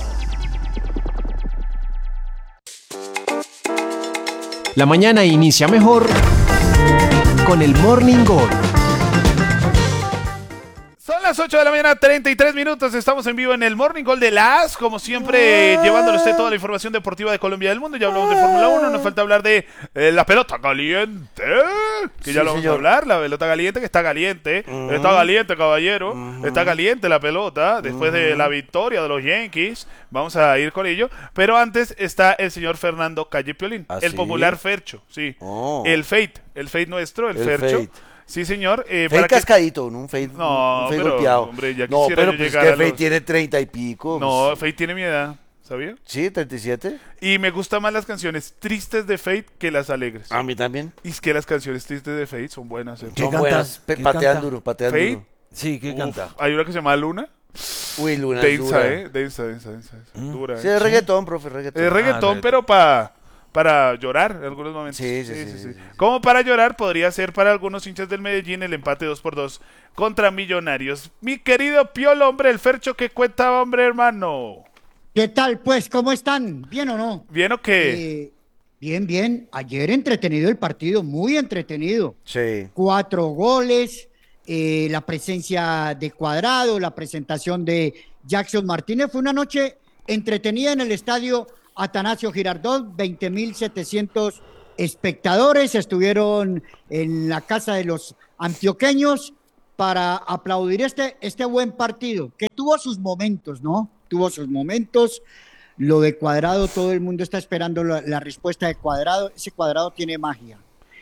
La mañana inicia mejor con el Morning Call. Son las ocho de la mañana, treinta y tres minutos. Estamos en vivo en el Morning Call de las, como siempre, llevándole a usted toda la información deportiva de Colombia y del mundo. Ya hablamos de Fórmula uno, nos falta hablar de eh, la pelota caliente, que ya Sí, lo vamos señor. a hablar. La pelota caliente, que está caliente, Ujú. está caliente, caballero. Ujú. Está caliente la pelota, después de Ujú. la victoria de los Yankees. Vamos a ir con ello. Pero antes está el señor Fernando Calle Piolín, ¿Ah, el sí? popular Fercho, sí. Oh. El Fate, el Fate nuestro, el, El Fercho. Fate. Sí, señor. Eh, Fade para que- cascadito, ¿no? Un fade, No, un fade pero, golpeado. hombre, ya no, quisiera pero yo pues es llegar que a Fade los- tiene treinta y pico. No, pues. Fate tiene mi edad, ¿sabía? Sí, treinta y siete. Y me gustan más las canciones tristes de Fate que las alegres. A mí también. Y es que las canciones tristes de Fate son buenas. ¿eh? ¿Qué Son canta? buenas. Pe- ¿Qué patean canta? duro, patean Fade. duro. Sí, ¿qué Uf, canta? hay una que se llama Luna. Uy, Luna es Densa, dura. ¿eh? Densa, densa, densa. densa. Mm. Dura, Sí, ¿eh? es reggaetón, profe, reggaetón. Es reggaetón, reggaetón. pero pa, para llorar en algunos momentos. Sí, sí, sí, sí, sí, sí. Como para llorar podría ser para algunos hinchas del Medellín el empate dos por dos contra Millonarios. Mi querido Piolo, hombre, el Fercho que cuenta, hombre, hermano. ¿Qué tal, pues? ¿Cómo están? ¿Bien o no? ¿Bien o qué? Eh, bien, bien. Ayer entretenido el partido, muy entretenido. Sí. Cuatro goles, eh, la presencia de Cuadrado, la presentación de Jackson Martínez. Fue una noche entretenida en el estadio Atanasio Girardot, veinte mil setecientos espectadores estuvieron en la casa de los antioqueños para aplaudir este, este buen partido, que tuvo sus momentos, ¿no? Tuvo sus momentos. Lo de Cuadrado, todo el mundo está esperando la, la respuesta de Cuadrado. Ese Cuadrado tiene magia.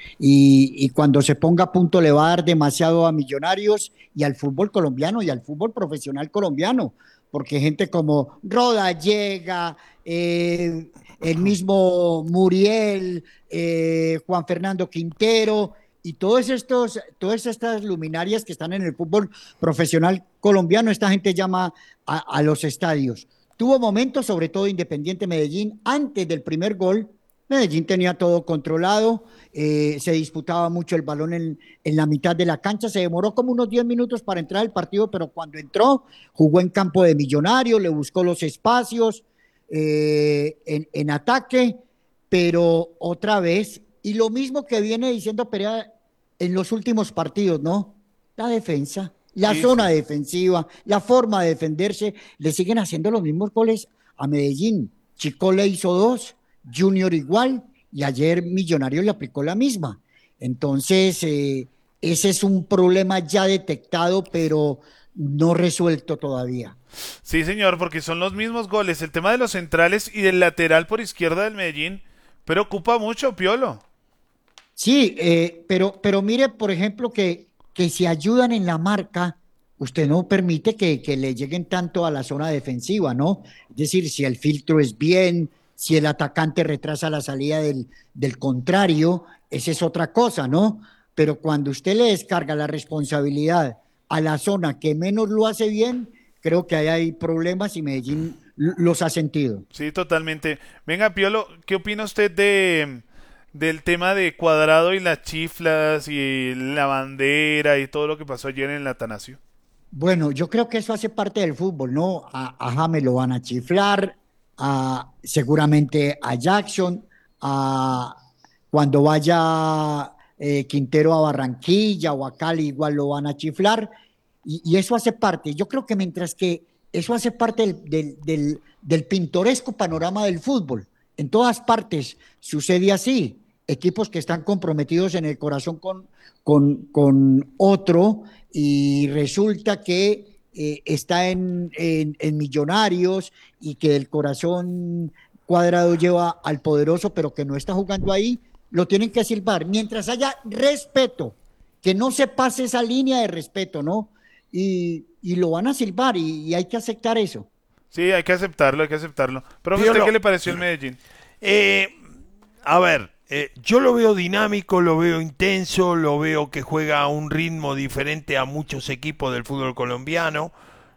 Y, y cuando se ponga a punto le va a dar demasiado a Millonarios y al fútbol colombiano y al fútbol profesional colombiano, porque gente como Roda llega, eh, el mismo Muriel, eh, Juan Fernando Quintero y todos estos, todas estas luminarias que están en el fútbol profesional colombiano, esta gente llama a, a los estadios. Tuvo momentos, sobre todo Independiente Medellín, antes del primer gol. Medellín tenía todo controlado, eh, se disputaba mucho el balón en, en la mitad de la cancha, se demoró como unos diez minutos para entrar al partido, pero cuando entró jugó en campo de Millonario, le buscó los espacios eh, en, en ataque, pero otra vez, y lo mismo que viene diciendo Perea en los últimos partidos, ¿no? La defensa, la Sí, zona sí. defensiva, la forma de defenderse, le siguen haciendo los mismos goles a Medellín. Chico le hizo dos, Junior igual, y ayer Millonarios le aplicó la misma. Entonces, eh, ese es un problema ya detectado, pero no resuelto todavía. Sí, señor, porque son los mismos goles. El tema de los centrales y del lateral por izquierda del Medellín preocupa mucho, Piolo. Sí, eh, pero, pero mire, por ejemplo, que, que si ayudan en la marca, usted no permite que, que le lleguen tanto a la zona defensiva, ¿no? Es decir, si el filtro es bien, si el atacante retrasa la salida del, del contrario, esa es otra cosa, ¿no? Pero cuando usted le descarga la responsabilidad a la zona que menos lo hace bien, creo que ahí hay problemas y Medellín l- los ha sentido. Sí, totalmente. Venga, Piolo, ¿qué opina usted de del tema de Cuadrado y las chiflas y la bandera y todo lo que pasó ayer en el Atanasio? Bueno, yo creo que eso hace parte del fútbol, ¿no? A, a James lo van a chiflar, a, seguramente a Jackson, a, cuando vaya eh, Quintero a Barranquilla o a Cali igual lo van a chiflar, y, y eso hace parte. Yo creo que mientras que eso hace parte del, del, del, del pintoresco panorama del fútbol, en todas partes sucede así. Equipos que están comprometidos en el corazón con, con, con otro y resulta que eh, está en, en, en Millonarios y que el corazón Cuadrado lleva al poderoso, pero que no está jugando ahí, lo tienen que silbar. Mientras haya respeto, que no se pase esa línea de respeto, ¿no? Y, y lo van a silbar y, y hay que aceptar eso. Sí, hay que aceptarlo, hay que aceptarlo. Pero ¿a Piolo. usted qué le pareció el Medellín? Eh, a ver, eh, yo lo veo dinámico, lo veo intenso, lo veo que juega a un ritmo diferente a muchos equipos del fútbol colombiano.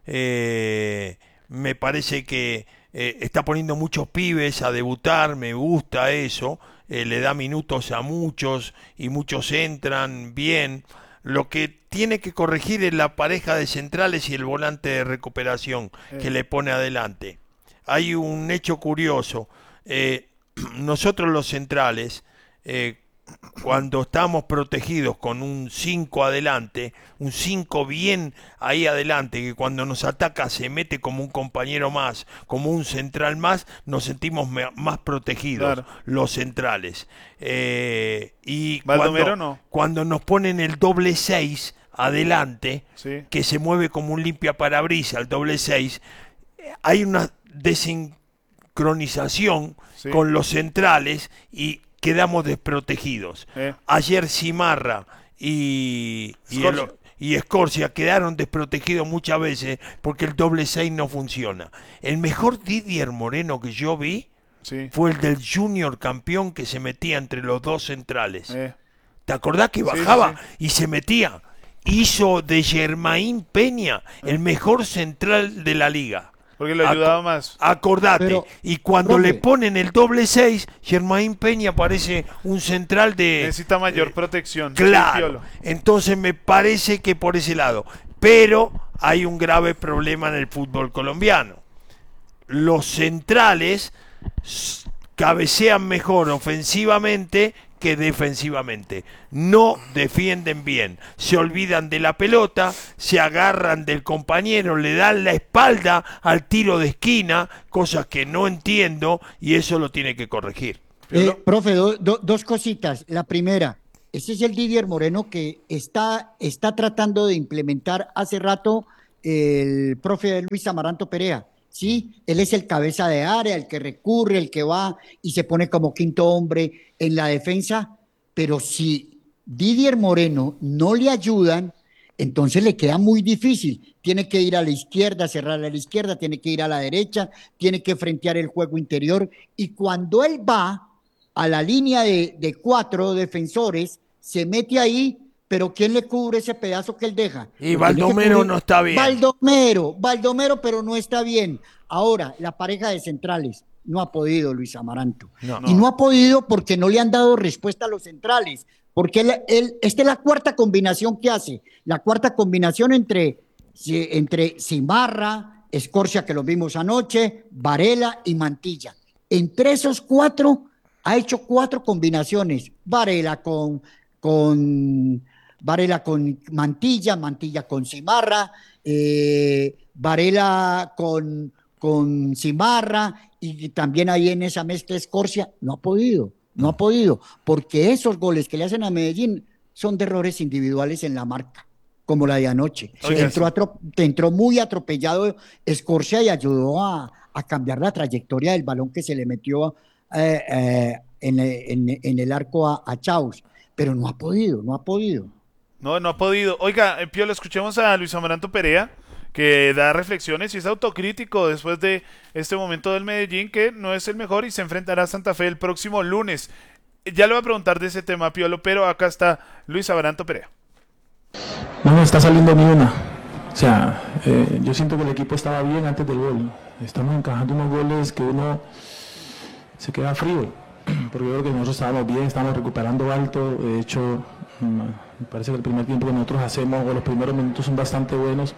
Eh, me parece que eh, está poniendo muchos pibes a debutar, me gusta eso. Eh, le da minutos a muchos y muchos entran bien. Lo que tiene que corregir es la pareja de centrales y el volante de recuperación que le pone adelante. Hay un hecho curioso. Eh, nosotros los centrales, eh, cuando estamos protegidos con un cinco adelante, un cinco bien ahí adelante, que cuando nos ataca se mete como un compañero más, como un central más, nos sentimos me- más protegidos, Claro. los centrales. Eh, y Baldomero cuando, no. cuando nos ponen el doble seis adelante, Sí. que se mueve como un limpia parabrisas, el doble seis, hay una desincronización Sí. con los centrales y quedamos desprotegidos. Eh. Ayer Cimarra y, y, el- Scorcia. y Scorcia quedaron desprotegidos muchas veces porque el doble seis no funciona. El mejor Didier Moreno que yo vi Sí. fue el del Junior campeón que se metía entre los dos centrales. Eh. ¿Te acordás que Sí, sí, bajaba sí. y se metía? Hizo de Germain Peña el mejor central de la liga. Porque le ayudaba más. Acordate. Pero, y cuando profe. le ponen el doble seis, Germain Peña parece un central de... Necesita mayor protección. Sí, Claro. Piolo. Entonces me parece que por ese lado. Pero hay un grave problema en el fútbol colombiano. Los centrales s- cabecean mejor ofensivamente que defensivamente. No defienden bien. Se olvidan de la pelota, se agarran del compañero, le dan la espalda al tiro de esquina, cosas que no entiendo y eso lo tiene que corregir. Eh, profe, do- do- dos cositas. La primera, ese es el Didier Moreno que está, está tratando de implementar hace rato el profe Luis Amaranto Perea. Sí, él es el cabeza de área, el que recurre, el que va y se pone como quinto hombre en la defensa, pero si Didier Moreno no le ayudan, entonces le queda muy difícil. Tiene que ir a la izquierda, cerrar a la izquierda, tiene que ir a la derecha, tiene que frentear el juego interior y cuando él va a la línea de, de cuatro defensores, se mete ahí, pero ¿quién le cubre ese pedazo que él deja? Y Lo tiene que Baldomero cubrir- no está bien. Baldomero, Baldomero, pero no está bien. Ahora, la pareja de centrales no ha podido Luis Amaranto. No. Y no ha podido porque no le han dado respuesta a los centrales. Porque él, él- esta es la cuarta combinación que hace. La cuarta combinación entre, si- entre Cimarra, Scorcia, que lo vimos anoche, Varela y Mantilla. Entre esos cuatro ha hecho cuatro combinaciones. Varela con, con, Varela con Mantilla, Mantilla con Cimarra, eh, Varela con, con Cimarra y también ahí en esa mezcla Scorcia. No ha podido, no ha podido, porque esos goles que le hacen a Medellín son de errores individuales en la marca, como la de anoche. Oiga, entró, sí. atro- entró muy atropellado Scorcia y ayudó a, a cambiar la trayectoria del balón que se le metió eh, eh, en, en- en el arco a, a Chaus, pero no ha podido, no ha podido. No, no ha podido. Oiga, eh, Piolo, escuchemos a Luis Amaranto Perea, que da reflexiones y es autocrítico después de este momento del Medellín, que no es el mejor y se enfrentará a Santa Fe el próximo lunes. Eh, Ya le voy a preguntar de ese tema, Piolo, pero acá está Luis Amaranto Perea. No nos está saliendo ni una. O sea, eh, yo siento que el equipo estaba bien antes del gol. Estamos encajando unos goles que uno se queda frío. Porque yo creo que nosotros estábamos bien, estábamos recuperando alto. De hecho, mm, me parece que el primer tiempo que nosotros hacemos, o los primeros minutos son bastante buenos.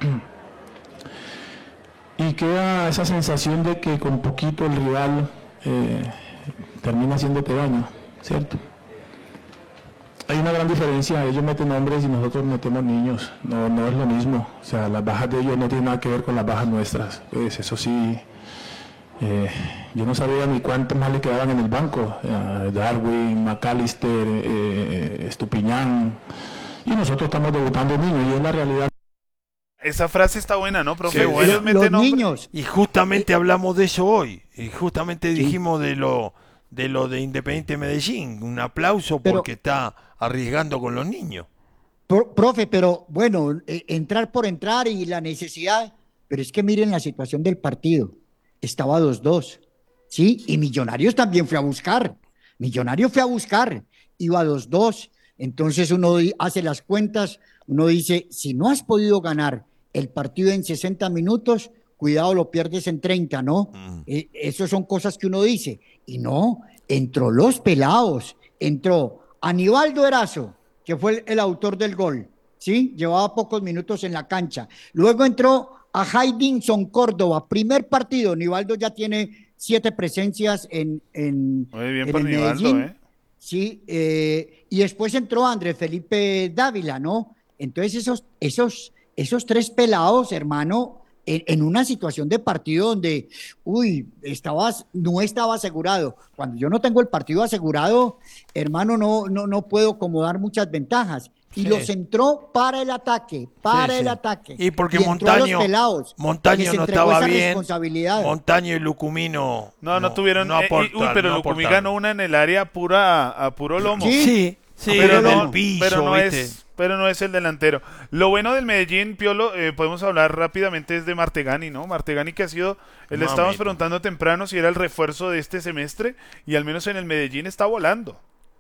Y queda esa sensación de que con poquito el rival eh, termina haciéndote daño, ¿cierto? Hay una gran diferencia, ellos meten hombres y nosotros metemos niños, no, no es lo mismo, o sea, las bajas de ellos no tienen nada que ver con las bajas nuestras, pues eso sí, eh, yo no sabía ni cuántos más le quedaban en el banco, eh, Darwin, McAllister, eh, Estupiñán, y nosotros estamos debutando niños y es la realidad. Esa frase está buena, ¿no, profe? Qué Ellos bueno. meten Los hombres. niños, Y justamente hablamos de eso hoy. Y justamente dijimos de lo de lo de Independiente Medellín. Un aplauso Pero- porque está arriesgando con los niños. Pro- profe, pero bueno, eh, entrar por entrar y la necesidad, pero es que miren la situación del partido, estaba dos dos, ¿sí? Y Millonarios también fue a buscar, Millonarios fue a buscar, iba dos dos, entonces uno di- hace las cuentas, uno dice, si no has podido ganar el partido en sesenta minutos, cuidado, lo pierdes en treinta, ¿no? Eh, eso son cosas que uno dice, y no, entró los pelados, entró Aníbaldo Erazo, que fue el, el autor del gol, ¿sí? Llevaba pocos minutos en la cancha. Luego entró a Haydinson Córdoba, primer partido. Nivaldo ya tiene siete presencias en, en, Muy bien en por el Nivaldo, Medellín. ¿eh? Sí, eh, y después entró Andrés Felipe Dávila, ¿no? Entonces esos, esos, esos tres pelados, hermano, en, en una situación de partido donde, uy, estabas, no estaba asegurado. Cuando yo no tengo el partido asegurado, hermano, no, no, no puedo como dar muchas ventajas. Y Sí. los entró para el ataque, para Sí, el sí. ataque. Y porque entró a los Montaño, pelados, Montaño les no entregó estaba esa bien. responsabilidad. Montaño y Lucumino. No, no, tuvieron. no eh, y- aportaron, uy, pero no Lucumí aportaron. ganó una en el área pura a puro lomo. Sí, Sí, sí, pero en no, el piso, pero no ¿viste? es, pero no es el delantero. Lo bueno del Medellín, Piolo, eh, podemos hablar rápidamente es de Martegani, ¿no? Martegani que ha sido, eh, le Mamita. estábamos preguntando temprano si era el refuerzo de este semestre y al menos en el Medellín está volando.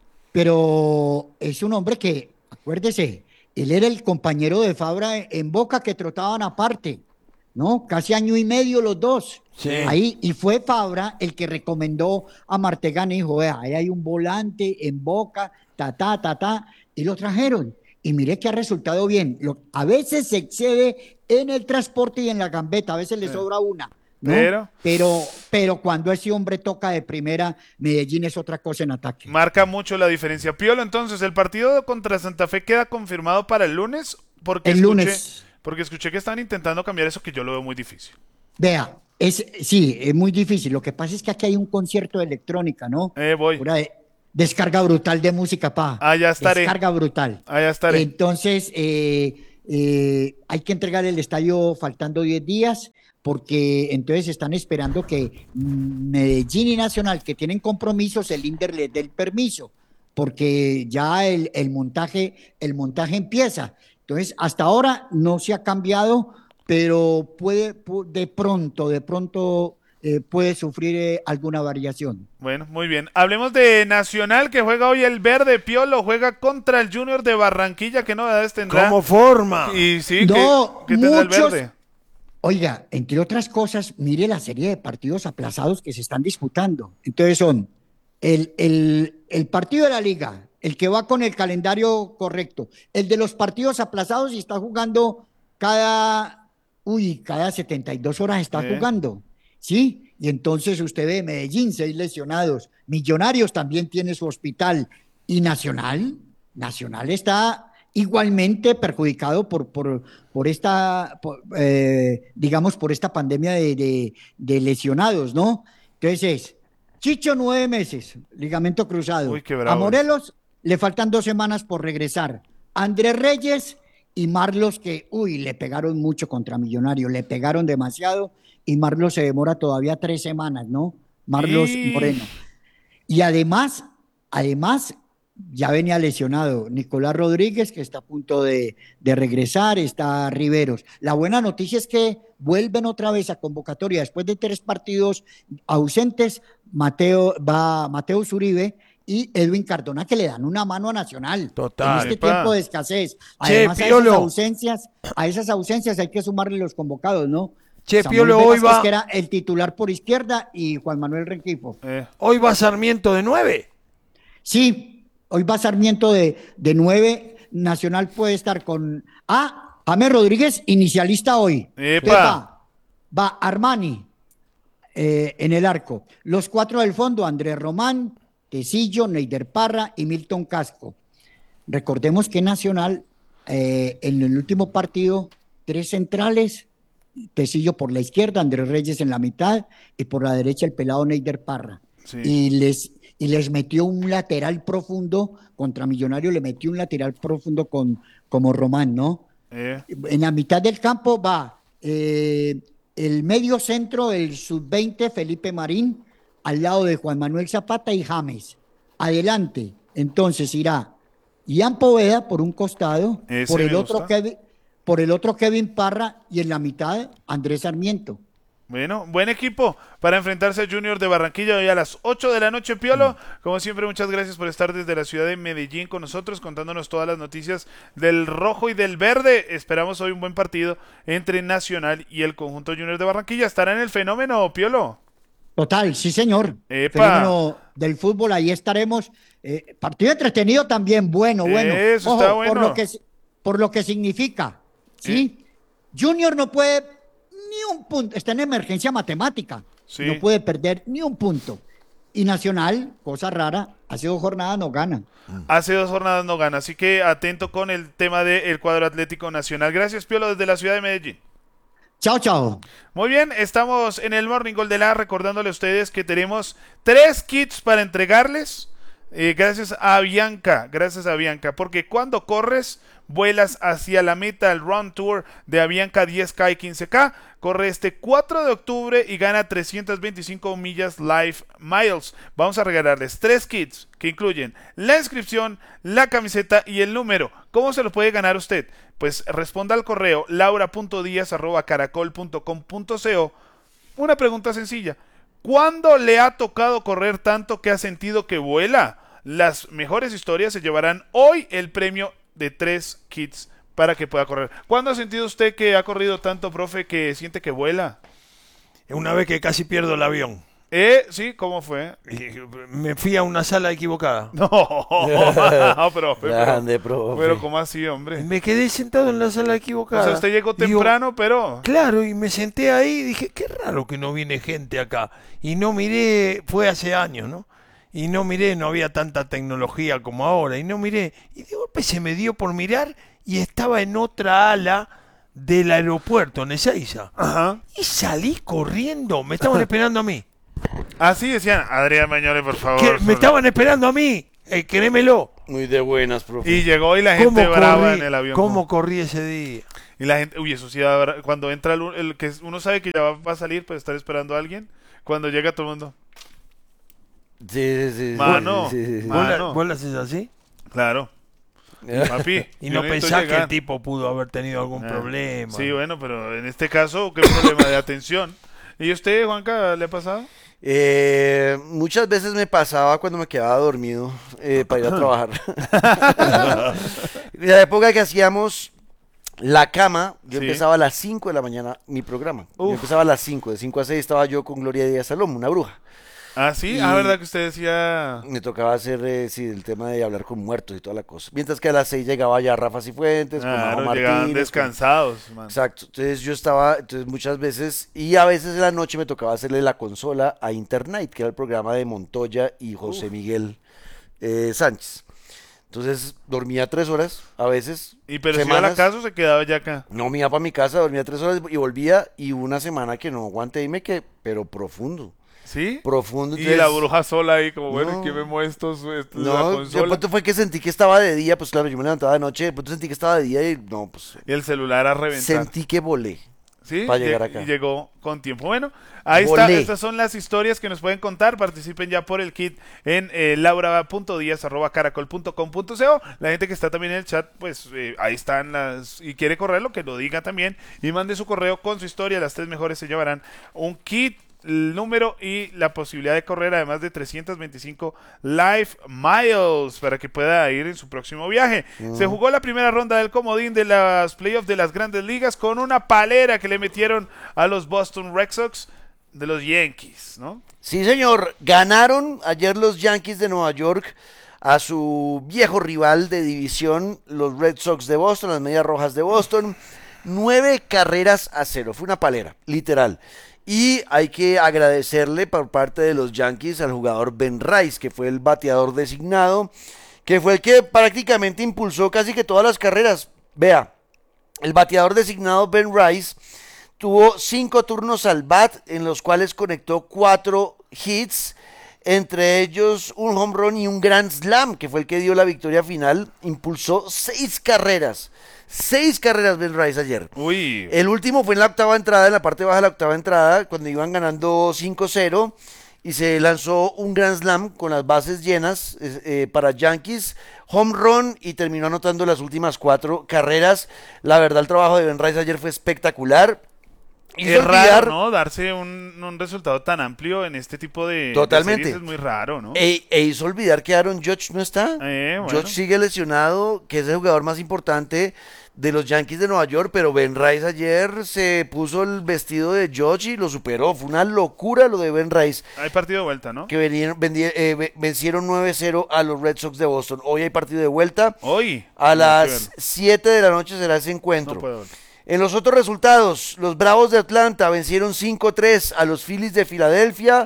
Pero es un hombre que, acuérdese, él era el compañero de Fabra en Boca que trotaban aparte, ¿no? Casi año y medio los dos. Sí. Ahí, y fue Fabra el que recomendó a Martegani, dijo, vea, ahí hay un volante en Boca, ta, ta, ta, ta, y lo trajeron. Y mire que ha resultado bien. Lo, a veces se excede en el transporte y en la gambeta, a veces le sobra una, ¿no? Pero- pero, pero cuando ese hombre toca de primera, Medellín es otra cosa en ataque. Marca mucho la diferencia. Piolo, entonces, ¿el partido contra Santa Fe queda confirmado para el lunes? Porque El escuché, lunes. Porque escuché que están intentando cambiar eso que yo lo veo muy difícil. Vea, es, sí, es muy difícil. Lo que pasa es que aquí hay un concierto de electrónica, ¿no? Eh, voy. Pura de- descarga brutal de música, pa. Allá estaré. Descarga brutal. Allá estaré. Entonces, eh, eh, hay que entregar el estadio faltando diez días, porque entonces están esperando que mm, Medellín y Nacional, que tienen compromisos, el INDER les dé el permiso, porque ya el, el montaje, el montaje empieza. Entonces, hasta ahora no se ha cambiado, pero puede, pu- de pronto, de pronto eh, puede sufrir eh, alguna variación. Bueno, muy bien. Hablemos de Nacional, que juega hoy el verde. Piolo juega contra el Junior de Barranquilla. ¿Qué novedades tendrá? ¿Cómo forma? Y sí, No, ¿qué, qué tendrá el muchos- verde? Oiga, entre otras cosas, mire la serie de partidos aplazados que se están disputando. Entonces son el, el, el partido de la liga, el que va con el calendario correcto, el de los partidos aplazados y está jugando cada, uy, cada setenta y dos horas está Sí. jugando, ¿sí? Y entonces usted ve Medellín, seis lesionados, Millonarios también tiene su hospital y Nacional, Nacional está igualmente perjudicado por, por, por esta, por, eh, digamos, por esta pandemia de, de, de lesionados, ¿no? Entonces es, Chicho nueve meses, ligamento cruzado. Uy, qué bravo A Morelos le faltan dos semanas por regresar. Andrés Reyes y Marlos que, uy, le pegaron mucho contra Millonarios, le pegaron demasiado y Marlos se demora todavía tres semanas, ¿no? Marlos Y- Moreno. Y además, además, ya venía lesionado Nicolás Rodríguez, que está a punto de, de regresar, está Riveros. La buena noticia es que vuelven otra vez a convocatoria después de tres partidos ausentes. Mateo va Mateo Zuribe y Edwin Cardona, que le dan una mano a Nacional Total. en este Epa. tiempo de escasez. Che, Además, a esas Piolo. ausencias, a esas ausencias hay que sumarle los convocados, ¿no? Che, Samuel Piolo, hoy Velázquez, va- que era el titular por izquierda, y Juan Manuel Rengifo. Eh, Hoy va Sarmiento de nueve. Sí, hoy va Sarmiento de, de nueve. Nacional puede estar con Ah, James Rodríguez, inicialista hoy. Epa. Va, va Armani eh, en el arco. Los cuatro del fondo, Andrés Román, Tecillo, Neider Parra y Milton Casco. Recordemos que Nacional, eh, en el último partido, tres centrales, Tecillo por la izquierda, Andrés Reyes en la mitad y por la derecha el pelado Neider Parra. Sí. Y les, y les metió un lateral profundo contra Millonario, le metió un lateral profundo con, como Román, ¿no? eh. En la mitad del campo va eh, el medio centro, el sub veinte, Felipe Marín, al lado de Juan Manuel Zapata y James. Adelante, entonces irá Ian Poveda por un costado, Ese por el me otro gusta. Kevin, por el otro Kevin Parra y en la mitad Andrés Sarmiento. Bueno, buen equipo para enfrentarse a Junior de Barranquilla hoy a las ocho de la noche, Piolo. Como siempre, muchas gracias por estar desde la ciudad de Medellín con nosotros, contándonos todas las noticias del rojo y del verde. Esperamos hoy un buen partido entre Nacional y el conjunto Junior de Barranquilla. ¿Estará en el fenómeno, Piolo? Total, sí señor. Epa. Fenómeno del fútbol, ahí estaremos. Eh, partido entretenido también, bueno, bueno. Eso está bueno. Por lo que, por lo que significa, ¿sí? Junior no puede ni un punto, está en emergencia matemática. Sí. No puede perder ni un punto. Y Nacional, cosa rara, Hace dos jornadas no gana. Hace dos jornadas no gana, así que atento con el tema del cuadro Atlético Nacional. Gracias, Piolo, desde la ciudad de Medellín. Chao, chao. Muy bien, estamos en el Morning Gol de la, recordándole a ustedes que tenemos tres kits para entregarles. Eh, gracias a Bianca, gracias a Bianca, porque cuando corres, vuelas hacia la meta. El Run Tour de Avianca diez K y quince K corre este cuatro de octubre y gana trescientas veinticinco millas Life Miles. Vamos a regalarles tres kits que incluyen la inscripción, la camiseta y el número. ¿Cómo se lo puede ganar usted? Pues responda al correo laura punto diaz arroba caracol punto com punto co. Una pregunta sencilla: ¿cuándo le ha tocado correr tanto que ha sentido que vuela? Las mejores historias se llevarán hoy el premio de tres kits para que pueda correr. ¿Cuándo ha sentido usted que ha corrido tanto, profe, que siente que vuela? Una vez que casi pierdo el avión. ¿Eh? Sí, ¿cómo fue? Me fui a una sala equivocada. No, no, profe. Grande, pero, profe. pero ¿cómo así, hombre? Me quedé sentado en la sala equivocada. O sea, usted llegó temprano, Digo, pero... Claro, y me senté ahí y dije, qué raro que no viene gente acá. Y no miré, fue hace años, ¿no? Y no miré, no había tanta tecnología como ahora. Y no miré. Y de golpe se me dio por mirar y estaba en otra ala del aeropuerto, en Ezeiza. Ajá. Y salí corriendo. Me estaban esperando a mí. Así decían, Adrián Mañoles, por favor. Que me estaban esperando a mí. Eh, créemelo. Muy de buenas, profe. Y llegó y la gente brava corrí, en el avión. ¿Cómo corrí ese día? Y la gente, uy, eso sí, cuando entra el, el que uno sabe que ya va, va a salir, pues estar esperando a alguien. Cuando llega todo el mundo. Sí, sí, sí. Mano, sí, sí, sí. mano. ¿Vos lo haces así? Claro. Papi, y no pensás que el tipo pudo haber tenido algún ah, problema. Sí, bueno, pero en este caso, ¿qué problema de atención? ¿Y usted, Juanca, le ha pasado? Eh, muchas veces me pasaba cuando me quedaba dormido eh, para ir a trabajar. En la época que hacíamos La Cama, yo Sí. empezaba a las cinco de la mañana mi programa. Yo Uf. empezaba a las cinco, de cinco a seis estaba yo con Gloria Díaz Salom, una bruja. Ah, sí, Y ah, verdad que usted decía... Me tocaba hacer eh, sí, el tema de hablar con muertos y toda la cosa. Mientras que a las seis llegaba ya Rafa Cifuentes, con Claro, Majo llegaban Martínez, descansados, con- man. Exacto. Entonces yo estaba, entonces muchas veces, y a veces en la noche me tocaba hacerle la consola a Internight, que era el programa de Montoya y José Uf. Miguel eh, Sánchez. Entonces dormía tres horas, a veces. ¿Y pero si iba a la semanas. casa o se quedaba ya acá? No, me iba para mi casa, dormía tres horas y volvía, y una semana que no aguanté y me quedé, pero profundo. ¿Sí? Profundo. Y entonces- la bruja sola ahí, como, bueno, No. ¿qué me muestro? Esto es la No, de consola. pronto fue que sentí que estaba de día, pues claro, yo me levantaba de noche, de pronto sentí que estaba de día y no, pues Y el celular a reventar. sentí que volé. ¿Sí? para llegar Lle- acá. Y llegó con tiempo. Bueno, ahí está. Volé. Estas son las historias que nos pueden contar. Participen ya por el kit en eh, laura punto diaz arroba caracol punto com punto co. La gente que está también en el chat, pues eh, ahí están las... Y quiere correrlo, que lo diga también. Y mande su correo con su historia. Las tres mejores se llevarán un kit, el número y la posibilidad de correr, además de trescientos veinticinco Life Miles, para que pueda ir en su próximo viaje. Mm. Se jugó la primera ronda del comodín de las playoffs de las grandes ligas con una palera que le metieron a los Boston Red Sox de los Yankees, ¿no? Sí, señor. Ganaron ayer los Yankees de Nueva York a su viejo rival de división, los Red Sox de Boston, las Medias Rojas de Boston. Nueve carreras a cero. Fue una palera, literal. Y hay que agradecerle por parte de los Yankees al jugador Ben Rice, que fue el bateador designado, que fue el que prácticamente impulsó casi que todas las carreras. Vea, el bateador designado Ben Rice tuvo cinco turnos al bat, en los cuales conectó cuatro hits, entre ellos un home run y un grand slam, que fue el que dio la victoria final. Impulsó seis carreras. Seis carreras Ben Rice ayer. Uy. El último fue en la octava entrada, en la parte baja de la octava entrada, cuando iban ganando cinco cero, y se lanzó un grand slam con las bases llenas eh, eh, para Yankees, home run, y terminó anotando las últimas cuatro carreras. La verdad, el trabajo de Ben Rice ayer fue espectacular. Es Hizo raro, olvidar- ¿no? Darse un, un resultado tan amplio en este tipo de, Totalmente. de series es muy raro, ¿no? E, e hizo olvidar que Aaron Judge no está. Eh, bueno. Judge sigue lesionado, que es el jugador más importante de los Yankees de Nueva York, pero Ben Rice ayer se puso el vestido de Judge y lo superó. Fue una locura lo de Ben Rice, Hay partido de vuelta, ¿no? que venían- vendi- eh, ve- vencieron nueve cero a los Red Sox de Boston. Hoy hay partido de vuelta. Hoy. A Hay que las verlo. siete de la noche será ese encuentro. No puedo. En los otros resultados, los Bravos de Atlanta vencieron cinco tres a los Phillies de Filadelfia.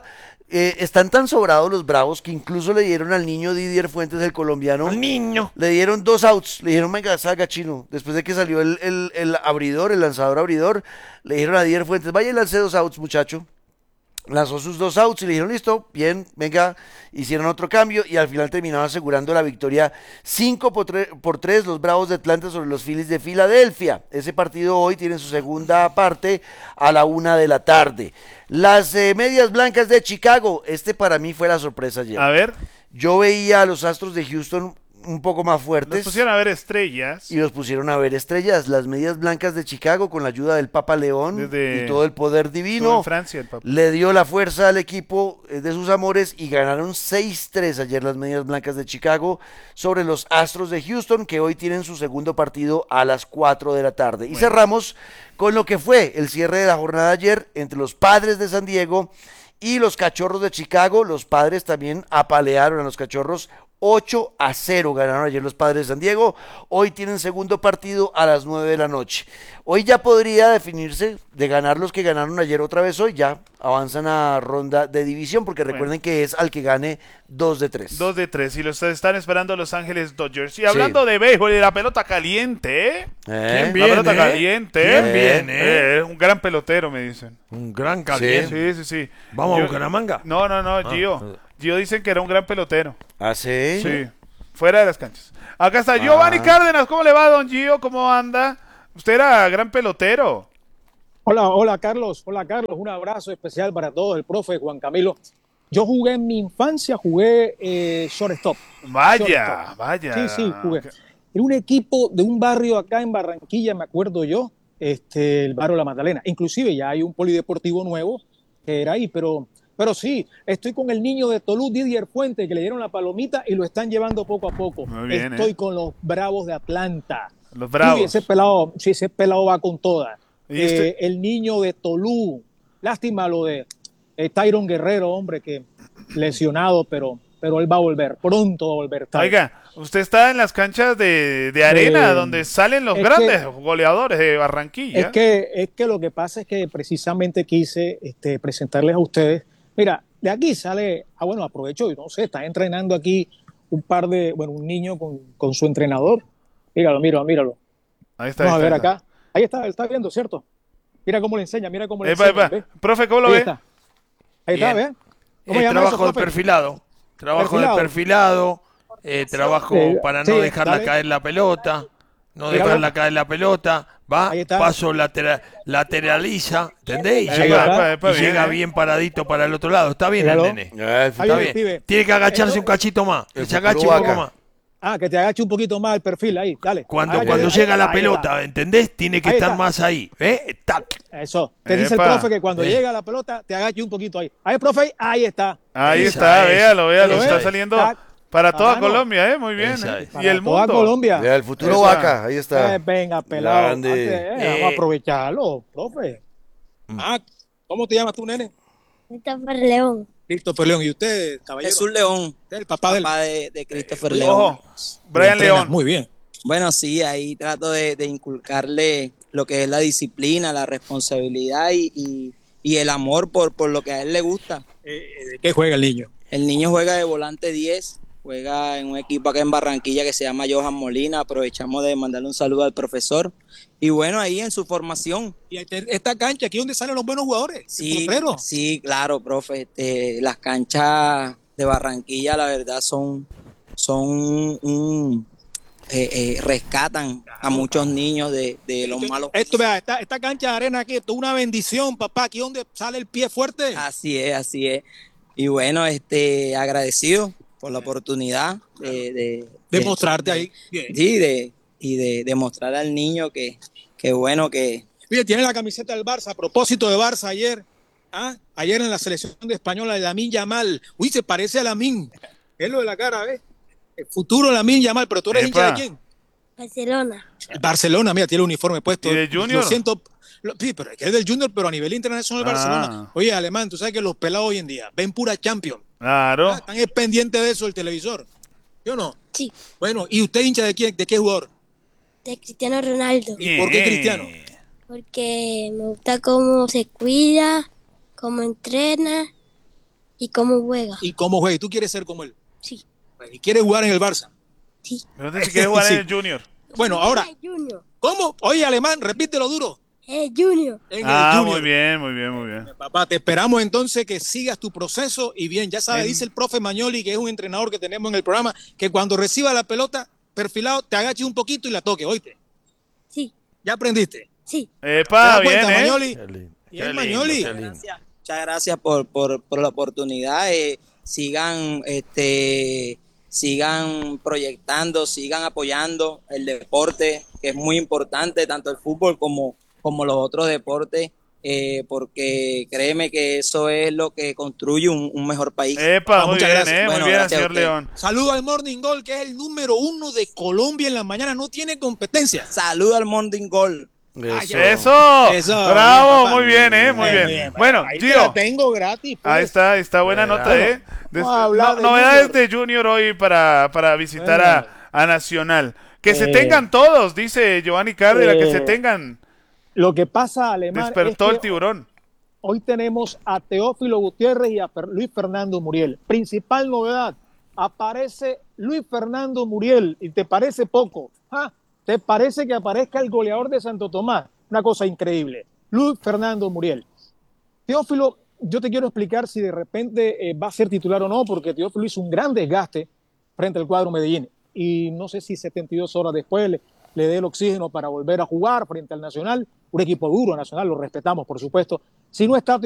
Eh, están tan sobrados los Bravos que incluso le dieron al niño Didier Fuentes, el colombiano. ¡Al niño! Le dieron dos outs. Le dijeron, venga, salga chino. Después de que salió el, el, el abridor, el lanzador abridor, le dijeron a Didier Fuentes, vaya y lance dos outs, muchacho. Lanzó sus dos outs y le dijeron, listo, bien, venga, hicieron otro cambio y al final terminaron asegurando la victoria cinco por tres los Bravos de Atlanta sobre los Phillies de Filadelfia. Ese partido hoy tiene su segunda parte a la una de la tarde. Las eh, Medias Blancas de Chicago, este para mí fue la sorpresa ayer. A ver. Yo veía a los Astros de Houston un poco más fuertes. Los pusieron a ver estrellas. Y los pusieron a ver estrellas. Las Medias Blancas de Chicago, con la ayuda del Papa León Desde... y todo el poder divino, en Francia, el Papa. le dio la fuerza al equipo de sus amores y ganaron seis tres ayer las Medias Blancas de Chicago sobre los Astros de Houston, que hoy tienen su segundo partido a las cuatro de la tarde. Bueno. Y cerramos con lo que fue el cierre de la jornada ayer entre los Padres de San Diego y los Cachorros de Chicago. Los Padres también apalearon a los Cachorros. ocho a cero ganaron ayer los Padres de San Diego. Hoy tienen segundo partido a las nueve de la noche. Hoy ya podría definirse de ganar los que ganaron ayer otra vez hoy. Ya avanzan a ronda de división porque recuerden bueno. que es al que gane dos de tres. dos de tres y los están esperando Los Ángeles Dodgers. Y hablando sí. de béisbol y la pelota caliente, ¿eh? ¿Eh? ¿Quién viene? La pelota eh? caliente. ¿Quién ¿eh? viene? Eh, un gran pelotero, me dicen. Un gran caliente. Sí, sí, sí. ¿Vamos Yo, a Bucaramanga? No, no, no, ah. Gio. Gio dicen que era un gran pelotero. ¿Ah, sí? Sí. Fuera de las canchas. Acá está Giovanni ah. Cárdenas. ¿Cómo le va, don Gio? ¿Cómo anda? Usted era gran pelotero. Hola, hola, Carlos. Hola, Carlos. Un abrazo especial para todos. El profe Juan Camilo. Yo jugué en mi infancia, jugué eh, shortstop. Vaya, shortstop. vaya. Sí, sí, jugué. Era un equipo de un barrio acá en Barranquilla, me acuerdo yo, este, el barrio La Magdalena. Inclusive ya hay un polideportivo nuevo que era ahí, pero... Pero sí, estoy con el niño de Tolú, Didier Fuente, que le dieron la palomita y lo están llevando poco a poco. Muy bien, estoy ¿eh? con los Bravos de Atlanta. Los Bravos. Sí, ese pelado, sí, ese pelado va con toda. ¿Y este? eh, el niño de Tolú, lástima lo de eh, Tyron Guerrero, hombre, que lesionado, pero, pero él va a volver, pronto va a volver. Tyron. Oiga, usted está en las canchas de, de arena, eh, donde salen los grandes que, goleadores de Barranquilla. Es que, es que lo que pasa es que precisamente quise este, presentarles a ustedes. Mira, de aquí sale, ah bueno, aprovecho, no sé, están entrenando aquí un par de, bueno, un niño con, con su entrenador. Míralo, míralo, míralo. Ahí está. Vamos ahí a ver está. acá. Ahí está, está viendo, ¿cierto? Mira cómo le enseña, mira cómo le epa, enseña. Epa. Profe, ¿cómo lo ahí ve? Está. Ahí Bien. está, ¿ves? ¿Cómo eh, llama trabajo eso, de profe? perfilado. Trabajo Perfilado. de perfilado. Eh, trabajo Sí, para sí, no dejarla dale. caer la pelota. No Míralo. dejarla caer la pelota. Va, Ahí está. paso lateral, lateraliza, ¿entendés? Y Epa, llega, epa, epa, y bien, llega eh. bien paradito para el otro lado. Está bien Míralo. el nene. Eh, Ahí Está viene el bien. pibe. Tiene que agacharse Eso- un cachito más. Que el se agache un futuro poco vaca. más. Ah, que te agache un poquito más el perfil ahí, dale. Cuando, Agáchate. cuando Ahí- llega la ahí pelota, está. ¿entendés? Tiene que Ahí estar está. más ahí. ¿Eh? Tac. Eso. Te dice el Epa. profe que cuando Eh. llega la pelota, te agache un poquito ahí. Ahí, profe, ahí está. Ahí Esa está, es. véalo, véalo. Esa Está es. saliendo Tac. para toda Ah, no. Colombia, ¿eh? Muy bien. Esa ¿eh? es. Y Para el toda mundo. Colombia. Ya, el futuro Esa. vaca, ahí está. Eh, venga, pelado. Grande. Antes, eh, Eh. Vamos a aprovecharlo, profe. Ah, ¿cómo te llamas tú, nene? Christopher León. Christopher León. ¿Y usted, caballero? Jesús León, Usted, el papá, papá del... de, de Christopher León. Ojo, Brian Entrena León. Muy bien. Bueno, sí, ahí trato de, de inculcarle lo que es la disciplina, la responsabilidad y, y, y el amor por, por lo que a él le gusta. Eh, ¿De qué juega el niño? El niño juega de volante diez, juega en un equipo acá en Barranquilla que se llama Johan Molina. Aprovechamos de mandarle un saludo al profesor. Y bueno, ahí en su formación. Y esta cancha, aquí es donde salen los buenos jugadores. Sí, ¿Potreros? sí, claro, profe. Este, las canchas de Barranquilla, la verdad, son, son un... Eh, eh, rescatan a muchos niños de, de los malos. Esto, vea, esta, esta cancha de arena aquí, esto es una bendición, papá. Aquí donde sale el pie fuerte. Así es, así es. Y bueno, este, agradecido por la oportunidad de, de, De de- mostrarte de- ahí. Bien. Sí, de, y de demostrar al niño que, que bueno, que Mire, tiene la camiseta del Barça. A propósito de Barça ayer. ¿ah? Ayer en la selección de española de Lamine Yamal. Uy, se parece a Lamine. Es lo de la cara, ¿ves? El futuro Lamine Yamal, pero tú eres Epa. hincha de quién? Barcelona. El Barcelona, mira, tiene el uniforme puesto. ¿Y de Junior? Lo siento. lo- sí, pero es que es del Junior, pero a nivel internacional Ah. Barcelona. Oye, Alemán, tú sabes que los pelados hoy en día ven pura Champions. Claro. Ah, Están pendientes de eso el televisor. ¿Sí o no? Sí. Bueno, ¿y usted hincha de quién? ¿De qué jugador? De Cristiano Ronaldo. ¿Y por qué Cristiano? Porque me gusta cómo se cuida, cómo entrena ¿Y cómo juega? ¿Y cómo juega? ¿Y tú quieres ser como él? Sí. ¿Y quieres jugar en el Barça? Sí. Pero si quieres jugar Sí. en el Junior. Bueno, ahora, El Junior. ¿cómo? Oye, Alemán, repítelo duro. El Junior. En Ah, el Junior. muy bien, muy bien, muy bien. Papá, te esperamos entonces que sigas tu proceso y bien, ya sabes, En- dice el profe Magnoli, que es un entrenador que tenemos en el programa, que cuando reciba la pelota perfilado, te agaches un poquito y la toques, ¿oíste? Sí. ¿Ya aprendiste? Sí. Epa, ¿Te das bien, cuenta, ¿eh? Magnoli? Qué lindo. Bien, Magnoli. Muchas gracias, muchas gracias por, por, por la oportunidad. Eh, sigan, este, sigan proyectando, sigan apoyando el deporte, que es muy importante, tanto el fútbol como, como los otros deportes, eh, porque créeme que eso es lo que construye un, un mejor país. Epa, Ah, muy muchas bien, gracias. ¿eh? Bueno, muy bien, gracias a señor usted. León. Saludo al Morning Goal, que es el número uno de Colombia en la mañana, no tiene competencia. Saluda al Morning Goal. Eso. Eso, Eso, bravo, bien, papá. muy bien, eh, muy Bien, bien. bien. Bueno, Ahí te Gio, la tengo gratis. pues. ahí está, ahí está buena Bueno, nota, eh. Des- vamos a hablar no- de novedades Junior. de Junior hoy para, para visitar Bueno. a, a Nacional. Que se Eh, tengan todos, dice Giovanni Cárdenas, que se eh, tengan. Lo que pasa, Alemán, Despertó es el que tiburón. hoy tenemos a Teófilo Gutiérrez y a Fer- Luis Fernando Muriel. Principal novedad, aparece Luis Fernando Muriel y te parece poco. ¿Ah? ¿Te parece que aparezca el goleador de Santo Tomás? Una cosa increíble. Luis Fernando Muriel. Teófilo, yo te quiero explicar si de repente eh, va a ser titular o no, porque Teófilo hizo un gran desgaste frente al cuadro Medellín. Y no sé si setenta y dos horas después le, le dé el oxígeno para volver a jugar frente al Nacional. Un equipo duro, Nacional, lo respetamos, por supuesto. Si no está